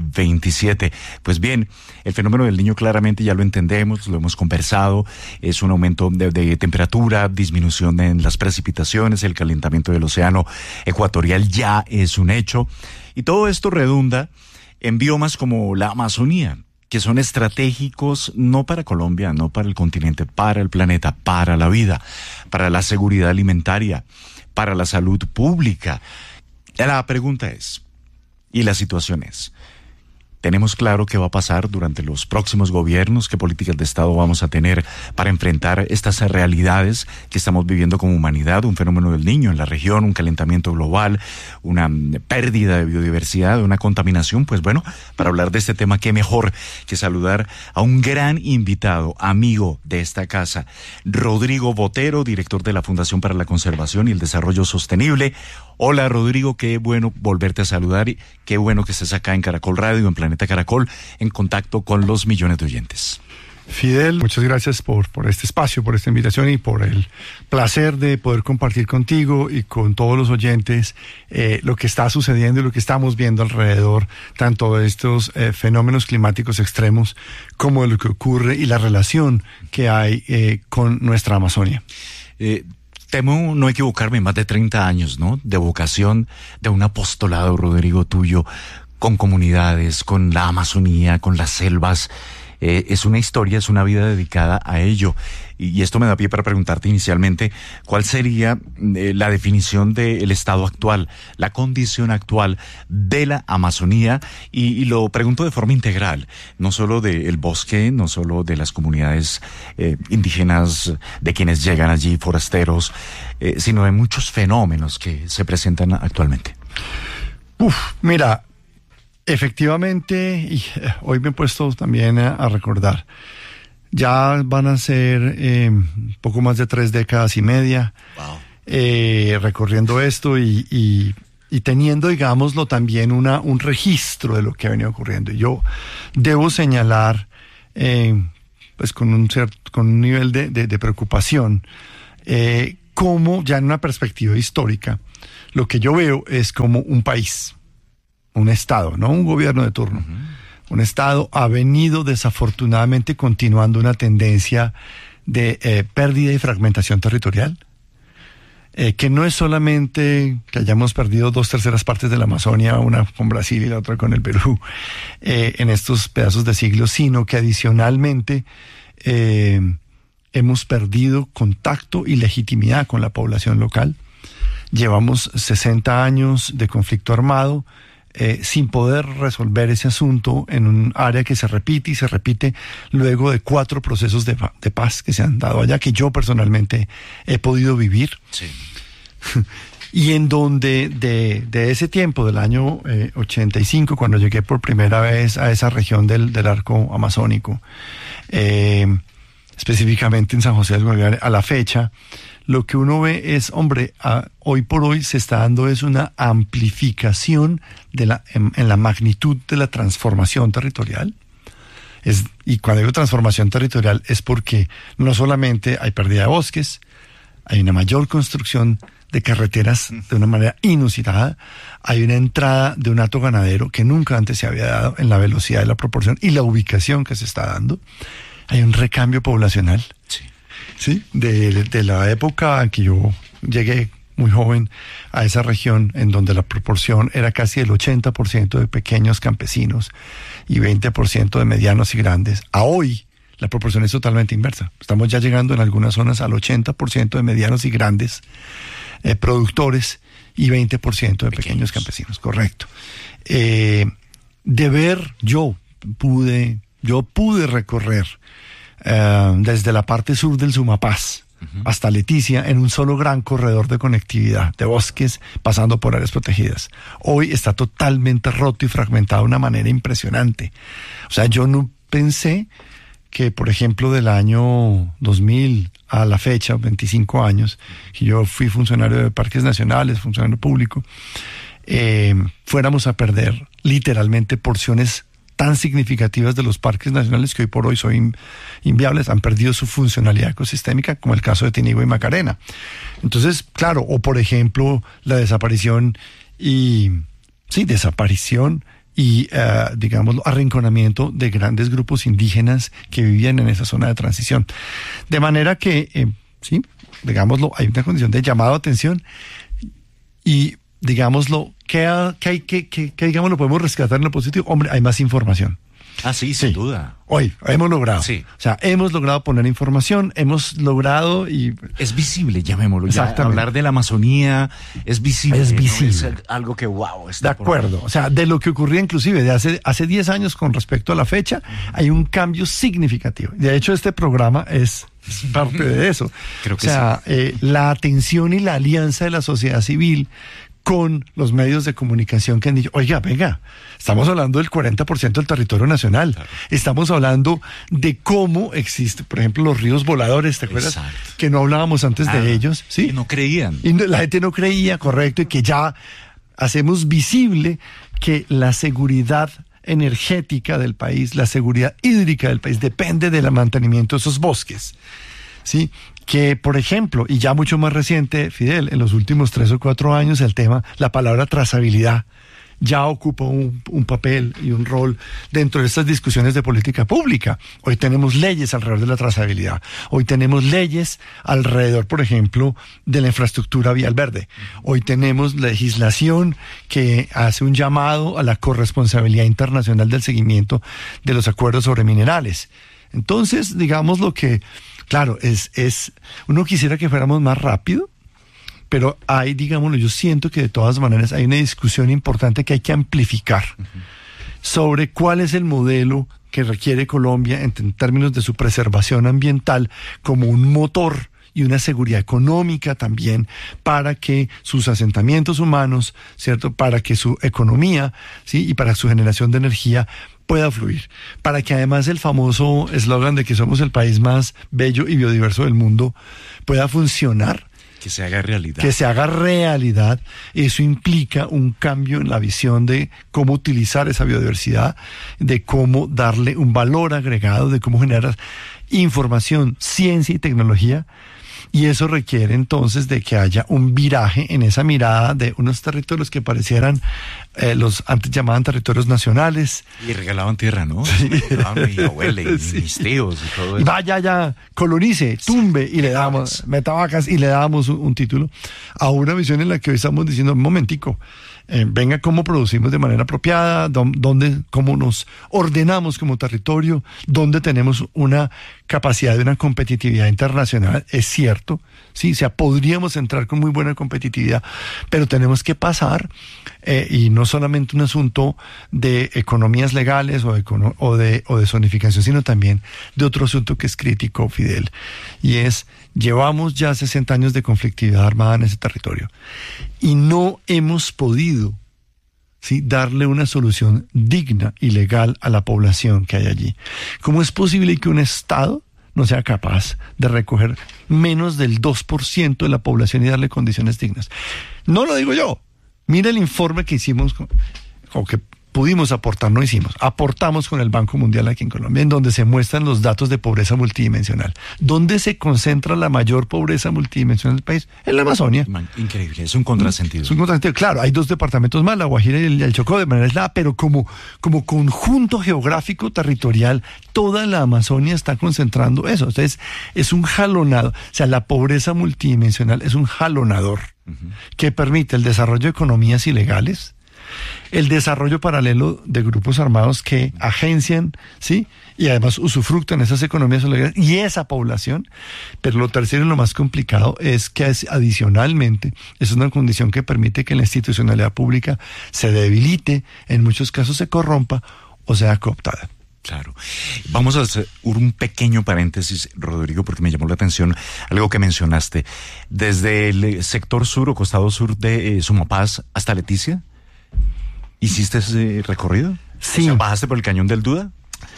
2027. Pues bien, el fenómeno del niño claramente ya lo entendemos, lo hemos conversado, es un aumento de temperatura, disminución en las precipitaciones, el calentamiento del océano ecuatorial ya es un hecho, y todo esto redunda en biomas como la Amazonía, que son estratégicos no para Colombia, no para el continente, para el planeta, para la vida, para la seguridad alimentaria, para la salud pública. La pregunta es, y la situación es, ¿tenemos claro qué va a pasar durante los próximos gobiernos? ¿Qué políticas de Estado vamos a tener para enfrentar estas realidades que estamos viviendo como humanidad? Un fenómeno del niño en la región, un calentamiento global, una pérdida de biodiversidad, una contaminación. Pues bueno, para hablar de este tema, qué mejor que saludar a un gran invitado, amigo de esta casa, Rodrigo Botero, director de la Fundación para la Conservación y el Desarrollo Sostenible. Hola Rodrigo, qué bueno volverte a saludar y qué bueno que estés acá en Caracol Radio, en Planeta Caracol, en contacto con los millones de oyentes. Fidel, muchas gracias por este espacio, por esta invitación y por el placer de poder compartir contigo y con todos los oyentes lo que está sucediendo y lo que estamos viendo alrededor, tanto de estos fenómenos climáticos extremos como de lo que ocurre y la relación que hay con nuestra Amazonia. Temo no equivocarme, más de 30 años, ¿no? De vocación, de un apostolado, Rodrigo, tuyo, con comunidades, con la Amazonía, con las selvas. Es una historia, es una vida dedicada a ello. Y esto me da pie para preguntarte inicialmente, ¿cuál sería la definición del estado actual, la condición actual de la Amazonía? Y lo pregunto de forma integral, no solo del bosque, no solo de las comunidades indígenas, de quienes llegan allí, forasteros, sino de muchos fenómenos que se presentan actualmente. Mira, Efectivamente, y hoy me he puesto también a recordar, ya van a ser poco más de 3 décadas y media recorriendo esto y teniendo, digámoslo, también un registro de lo que ha venido ocurriendo. Y yo debo señalar, pues con un nivel de preocupación, cómo ya en una perspectiva histórica, lo que yo veo es como un país, un Estado, no un gobierno de turno. Un Estado ha venido desafortunadamente continuando una tendencia de pérdida y fragmentación territorial, que no es solamente que hayamos perdido 2/3 partes de la Amazonia, una con Brasil y la otra con el Perú, en estos pedazos de siglos, sino que adicionalmente hemos perdido contacto y legitimidad con la población local. Llevamos 60 años de conflicto armado, sin poder resolver ese asunto en un área que se repite y se repite luego de 4 procesos de paz que se han dado allá, que yo personalmente he podido vivir. Sí. Y en donde de ese tiempo, del año 85, cuando llegué por primera vez a esa región del arco amazónico, específicamente en San José del Guaviare, a la fecha, lo que uno ve es, hombre, hoy por hoy se está dando es una amplificación en la magnitud de la transformación territorial. Y cuando digo transformación territorial es porque no solamente hay pérdida de bosques, hay una mayor construcción de carreteras de una manera inusitada, hay una entrada de un hato ganadero que nunca antes se había dado en la velocidad y la proporción y la ubicación que se está dando. Hay un recambio poblacional. Sí, de la época en que yo llegué muy joven a esa región, en donde la proporción era casi el 80% de pequeños campesinos y 20% de medianos y grandes, a hoy la proporción es totalmente inversa. Estamos ya llegando en algunas zonas al 80% de medianos y grandes productores y 20% de pequeños campesinos, correcto. Yo pude recorrer desde la parte sur del Sumapaz hasta Leticia en un solo gran corredor de conectividad de bosques pasando por áreas protegidas. Hoy está totalmente roto y fragmentado de una manera impresionante. O sea, yo no pensé que, por ejemplo, del año 2000 a la fecha, 25 años, que yo fui funcionario de parques nacionales, funcionario público, fuéramos a perder literalmente porciones tan significativas de los parques nacionales que hoy por hoy son inviables, han perdido su funcionalidad ecosistémica, como el caso de Tinigua y Macarena. Entonces, claro, o por ejemplo, la desaparición y digámoslo, arrinconamiento de grandes grupos indígenas que vivían en esa zona de transición. De manera que, digámoslo, hay una condición de llamado a atención y, digámoslo, ¿qué digamos, lo podemos rescatar en lo positivo? Hombre, hay más información. Ah, sí, sin duda. Hoy hemos logrado. Sí. O sea, hemos logrado poner información, hemos logrado y... Es visible, llamémoslo. Exactamente. Ya hablar de la Amazonía es visible. Es visible. ¿No? Es algo que, wow, está de acuerdo. O sea, de lo que ocurría inclusive de hace 10 años con respecto a la fecha, hay un cambio significativo. De hecho, este programa es parte de eso. Creo que la atención y la alianza de la sociedad civil con los medios de comunicación que han dicho, oiga, venga, estamos hablando del 40% del territorio nacional. Claro. Estamos hablando de cómo existe, por ejemplo, los ríos voladores, ¿te acuerdas? Exacto. Que no hablábamos antes de ellos, ¿sí? Y no creían. Y la gente no creía, correcto, y que ya hacemos visible que la seguridad energética del país, la seguridad hídrica del país depende del mantenimiento de esos bosques, ¿sí? Que, por ejemplo, y ya mucho más reciente, Fidel, en los últimos 3 o 4 años, la palabra trazabilidad ya ocupa un papel y un rol dentro de estas discusiones de política pública. Hoy tenemos leyes alrededor de la trazabilidad. Hoy tenemos leyes alrededor, por ejemplo, de la infraestructura vial verde. Hoy tenemos legislación que hace un llamado a la corresponsabilidad internacional del seguimiento de los acuerdos sobre minerales. Entonces, digamos lo que... Claro, uno quisiera que fuéramos más rápido, pero hay, digámoslo, yo siento que de todas maneras hay una discusión importante que hay que amplificar sobre cuál es el modelo que requiere Colombia en términos de su preservación ambiental como un motor y una seguridad económica también para que sus asentamientos humanos, ¿cierto? Para que su economía, ¿sí? Y para su generación de energía pueda fluir. Para que además el famoso eslogan de que somos el país más bello y biodiverso del mundo pueda funcionar. Que se haga realidad. Que se haga realidad. Eso implica un cambio en la visión de cómo utilizar esa biodiversidad, de cómo darle un valor agregado, de cómo generar información, ciencia y tecnología. Y eso requiere entonces de que haya un viraje en esa mirada de unos territorios que parecieran los antes llamaban territorios nacionales. Y regalaban tierra, ¿no? Sí. Mi abuela y mis tíos y todo eso. Vaya, ya, colonice, tumbe, y le damos, meta vacas, y le damos un título a una visión en la que hoy estamos diciendo, un momentico, venga, cómo producimos de manera apropiada, cómo nos ordenamos como territorio, dónde tenemos una capacidad de una competitividad internacional, es cierto, sí, o sea, podríamos entrar con muy buena competitividad, pero tenemos que pasar, y no solamente un asunto de economías legales o de zonificación, sino también de otro asunto que es crítico, Fidel, y es, llevamos ya 60 años de conflictividad armada en ese territorio, y no hemos podido, ¿sí?, darle una solución digna y legal a la población que hay allí. ¿Cómo es posible que un Estado no sea capaz de recoger menos del 2% de la población y darle condiciones dignas? No lo digo yo. Mira el informe que hicimos, o que pudimos aportar, no hicimos, aportamos con el Banco Mundial aquí en Colombia, en donde se muestran los datos de pobreza multidimensional. ¿Dónde se concentra la mayor pobreza multidimensional del país? En la Amazonia. Increíble, es un contrasentido. Es un contrasentido, claro, hay 2 departamentos más, la Guajira y el Chocó, de manera aislada, pero como conjunto geográfico territorial, toda la Amazonia está concentrando eso. Entonces, es un jalonado, o sea, la pobreza multidimensional es un jalonador que permite el desarrollo de economías ilegales, el desarrollo paralelo de grupos armados que agencian, ¿sí?, y además usufructan esas economías ilegales y esa población. Pero lo tercero y lo más complicado es que adicionalmente es una condición que permite que la institucionalidad pública se debilite, en muchos casos se corrompa o sea cooptada. Claro. Vamos a hacer un pequeño paréntesis, Rodrigo, porque me llamó la atención algo que mencionaste. Desde el sector sur o costado sur de Sumapaz hasta Leticia, ¿hiciste ese recorrido? Sí. O sea, ¿bajaste por el Cañón del Duda?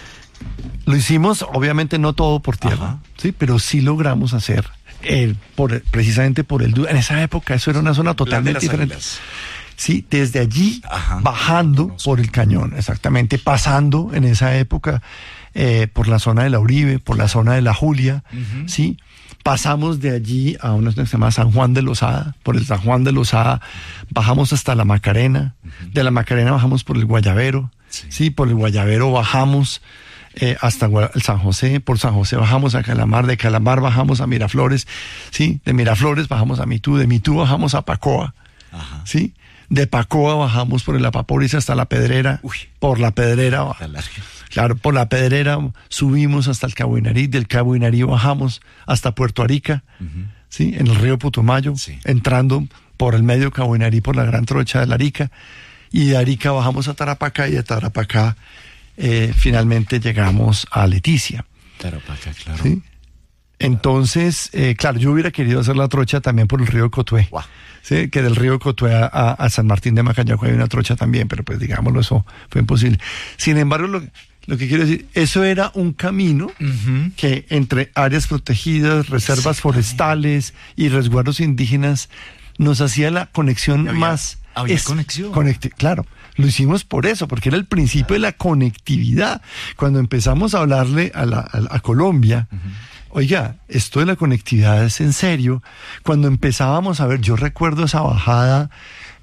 Lo hicimos, obviamente no todo por tierra, sí, pero sí logramos hacer, precisamente por el Duda. En esa época eso era una zona totalmente diferente. Sí, desde allí, bajando por el cañón, exactamente, pasando en esa época por la zona de la Uribe, por la zona de la Julia, sí. Pasamos de allí a una que se llama San Juan de Lozada, por el San Juan de Lozada bajamos hasta la Macarena, de la Macarena bajamos por el Guayabero, sí, por el Guayabero bajamos hasta el San José, por San José bajamos a Calamar, de Calamar bajamos a Miraflores, sí, de Miraflores bajamos a Mitú, de Mitú bajamos a Pacoa, sí, de Pacoa bajamos por el Apaporis hasta La Pedrera, por La Pedrera, claro, por La Pedrera subimos hasta el Cabo Inarí, del Cabo Inarí bajamos hasta Puerto Arica, ¿sí?, en el río Putumayo, entrando por el medio Cabo Inarí por la Gran Trocha de la Arica, y de Arica bajamos a Tarapacá, y de Tarapacá finalmente llegamos a Leticia. Tarapacá, claro. ¿Sí? Entonces, claro, yo hubiera querido hacer la trocha también por el río Cotué. Wow. Sí, que del río Cotué a San Martín de Macayaco hay una trocha también, pero pues digámoslo, eso fue imposible. Sin embargo, lo que quiero decir, eso era un camino que entre áreas protegidas, reservas forestales y resguardos indígenas nos hacía la conexión más... Había conexión. Claro, lo hicimos por eso, porque era el principio de la conectividad. Cuando empezamos a hablarle a Colombia... Oiga, esto de la conectividad es en serio. Cuando empezábamos a ver, yo recuerdo esa bajada,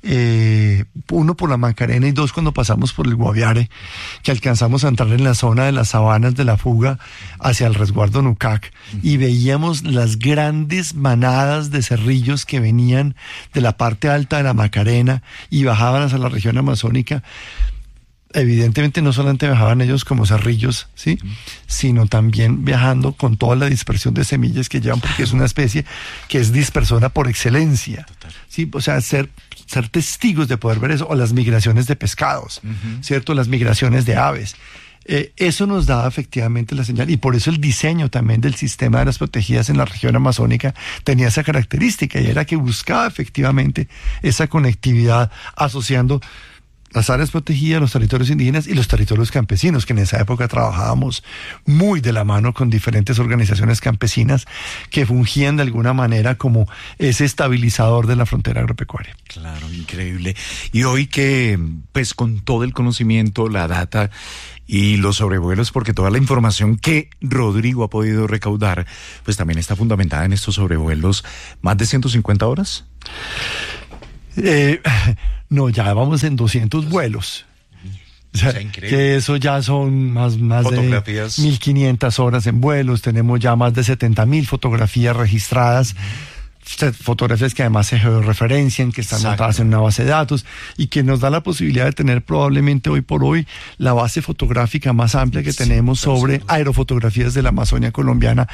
1 por la Macarena y 2 cuando pasamos por el Guaviare, que alcanzamos a entrar en la zona de las sabanas de la fuga hacia el resguardo Nucac, y veíamos las grandes manadas de cerrillos que venían de la parte alta de la Macarena y bajaban hacia la región amazónica. Evidentemente no solamente viajaban ellos como cerrillos, ¿sí?, sino también viajando con toda la dispersión de semillas que llevan, porque es una especie que es dispersora por excelencia, ¿sí? O sea, ser testigos de poder ver eso, o las migraciones de pescados, ¿cierto?, las migraciones de aves. Eso nos daba efectivamente la señal, y por eso el diseño también del sistema de las protegidas en la región amazónica tenía esa característica, y era que buscaba efectivamente esa conectividad asociando las áreas protegidas, los territorios indígenas y los territorios campesinos, que en esa época trabajábamos muy de la mano con diferentes organizaciones campesinas que fungían de alguna manera como ese estabilizador de la frontera agropecuaria. Claro, increíble. Y hoy que, pues con todo el conocimiento, la data y los sobrevuelos, porque toda la información que Rodrigo ha podido recaudar, pues también está fundamentada en estos sobrevuelos, ¿más de 150 horas? No, ya vamos en 200 vuelos. O sea, que eso ya son más de 1.500 horas en vuelos. Tenemos ya más de 70.000 fotografías registradas. Fotografías que además se georreferencian, que están montadas en una base de datos y que nos da la posibilidad de tener probablemente hoy por hoy la base fotográfica más amplia que tenemos sobre aerofotografías de la Amazonia colombiana,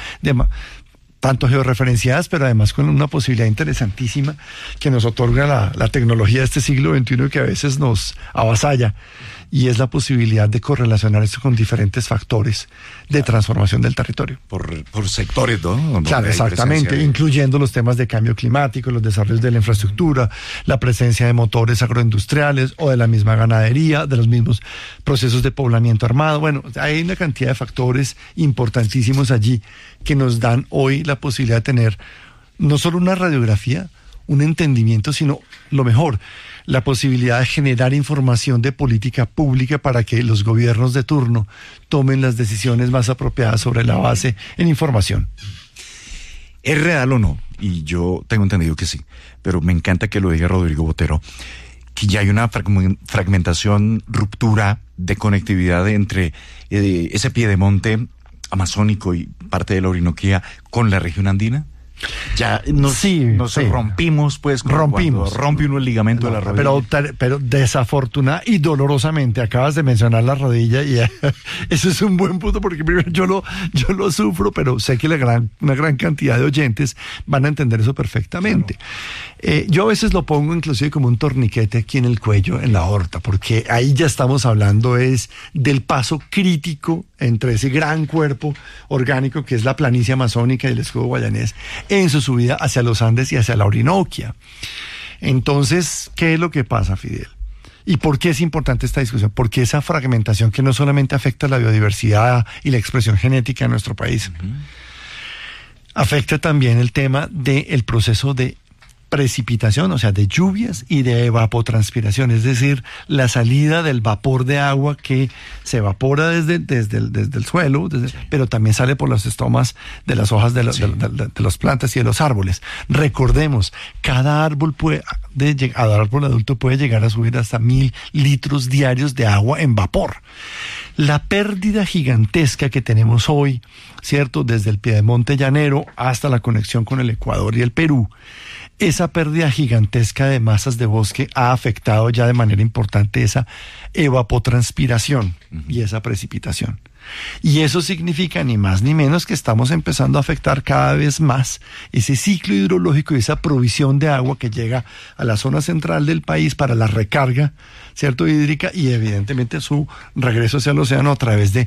tanto georreferenciadas, pero además con una posibilidad interesantísima que nos otorga la tecnología de este siglo XXI, que a veces nos avasalla, y es la posibilidad de correlacionar esto con diferentes factores de transformación del territorio. Por sectores, ¿no? Claro, exactamente, incluyendo los temas de cambio climático, los desarrollos de la infraestructura, la presencia de motores agroindustriales o de la misma ganadería, de los mismos procesos de poblamiento armado. Bueno, hay una cantidad de factores importantísimos allí que nos dan hoy la posibilidad de tener no solo una radiografía, un entendimiento, sino lo mejor, la posibilidad de generar información de política pública para que los gobiernos de turno tomen las decisiones más apropiadas sobre la base en información. ¿Es real o no? Y yo tengo entendido que sí, pero me encanta que lo diga Rodrigo Botero, que ya hay una fragmentación, ruptura de conectividad entre ese piedemonte amazónico y parte de la Orinoquía con la región andina. Ya nos rompimos, pues, rompe uno el ligamento de la rodilla. Pero desafortunada y dolorosamente acabas de mencionar la rodilla, y eso es un buen punto, porque primero yo lo sufro, pero sé que una gran cantidad de oyentes van a entender eso perfectamente. Yo a veces lo pongo inclusive como un torniquete aquí en el cuello, en la aorta, porque ahí ya estamos hablando es del paso crítico entre ese gran cuerpo orgánico que es la planicie amazónica y el escudo guayanés en su subida hacia los Andes y hacia la Orinoquia. Entonces, ¿qué es lo que pasa, Fidel? ¿Y por qué es importante esta discusión? Porque esa fragmentación que no solamente afecta la biodiversidad y la expresión genética de nuestro país, afecta también el tema del proceso de precipitación, o sea, de lluvias y de evapotranspiración, es decir, la salida del vapor de agua que se evapora desde el suelo, pero también sale por los estomas de las hojas de las plantas y de los árboles. Recordemos, cada árbol adulto puede llegar a subir hasta 1.000 litros diarios de agua en vapor. La pérdida gigantesca que tenemos hoy, ¿cierto?, desde el piedemonte llanero hasta la conexión con el Ecuador y el Perú, esa pérdida gigantesca de masas de bosque ha afectado ya de manera importante esa evapotranspiración y esa precipitación. Y eso significa ni más ni menos que estamos empezando a afectar cada vez más ese ciclo hidrológico y esa provisión de agua que llega a la zona central del país para la recarga, ¿cierto?, hídrica, y evidentemente su regreso hacia el océano a través de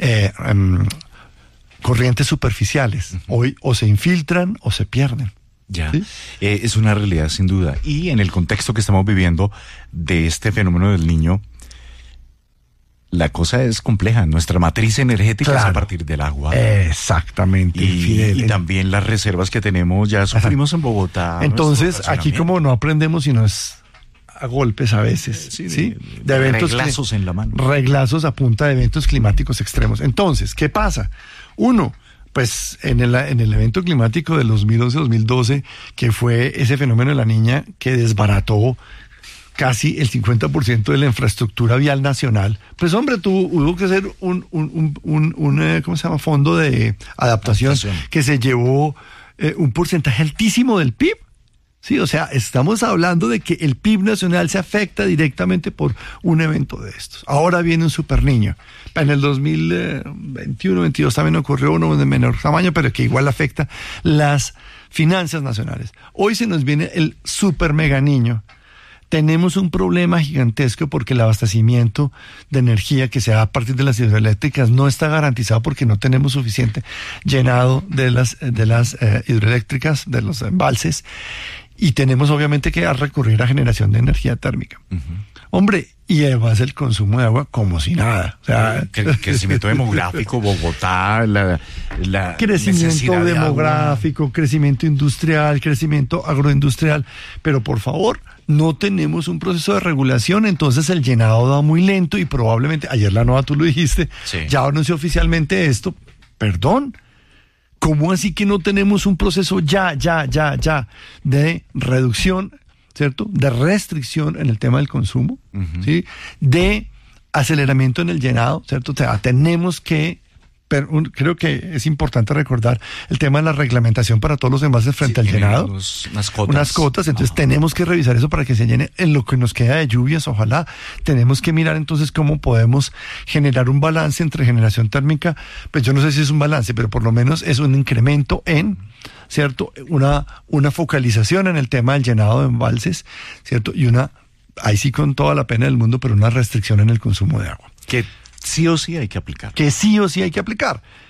corrientes superficiales. Hoy o se infiltran o se pierden. Ya, ¿sí? Es una realidad sin duda. Y en el contexto que estamos viviendo de este fenómeno del Niño, la cosa es compleja. Nuestra matriz energética es a partir del agua. Exactamente. Y también las reservas que tenemos ya sufrimos en Bogotá. Entonces, aquí como no aprendemos sino es a golpes a veces, ¿sí? De eventos, reglazos en la mano. Reglazos a punta de eventos climáticos extremos. Entonces, ¿qué pasa? Uno, pues en el evento climático del 2011-2012, que fue ese fenómeno de la Niña que desbarató casi el 50% de la infraestructura vial nacional, pues hombre, hubo que hacer un ¿cómo se llama?, fondo de adaptación que se llevó un porcentaje altísimo del PIB. Sí, o sea, estamos hablando de que el PIB nacional se afecta directamente por un evento de estos. Ahora viene un super niño. En el 2021-22 también ocurrió uno de menor tamaño, pero que igual afecta las finanzas nacionales. Hoy se nos viene el super mega niño, tenemos un problema gigantesco porque el abastecimiento de energía que se da a partir de las hidroeléctricas no está garantizado porque no tenemos suficiente llenado de las hidroeléctricas, de los embalses, y tenemos obviamente que recurrir a generación de energía térmica. Hombre, y además el consumo de agua como si nada. O sea, crecimiento demográfico, Bogotá, la crecimiento demográfico, crecimiento industrial, crecimiento agroindustrial, pero por favor, no tenemos un proceso de regulación, entonces el llenado va muy lento y probablemente, ayer la Nova tú lo dijiste, ya anunció oficialmente esto, perdón, ¿cómo así que no tenemos un proceso ya de reducción, ¿cierto? De restricción en el tema del consumo, ¿sí? De aceleramiento en el llenado, ¿cierto? O sea, tenemos que, pero creo que es importante recordar el tema de la reglamentación para todos los envases frente al llenado. Unas cotas, entonces tenemos que revisar eso para que se llene en lo que nos queda de lluvias, ojalá. Tenemos que mirar entonces cómo podemos generar un balance entre generación térmica, pues yo no sé si es un balance, pero por lo menos es un incremento en, ¿cierto? Una focalización en el tema del llenado de embalses, ¿cierto? Y ahí sí con toda la pena del mundo, pero una restricción en el consumo de agua. Que sí o sí hay que aplicar. Que sí o sí hay que aplicar.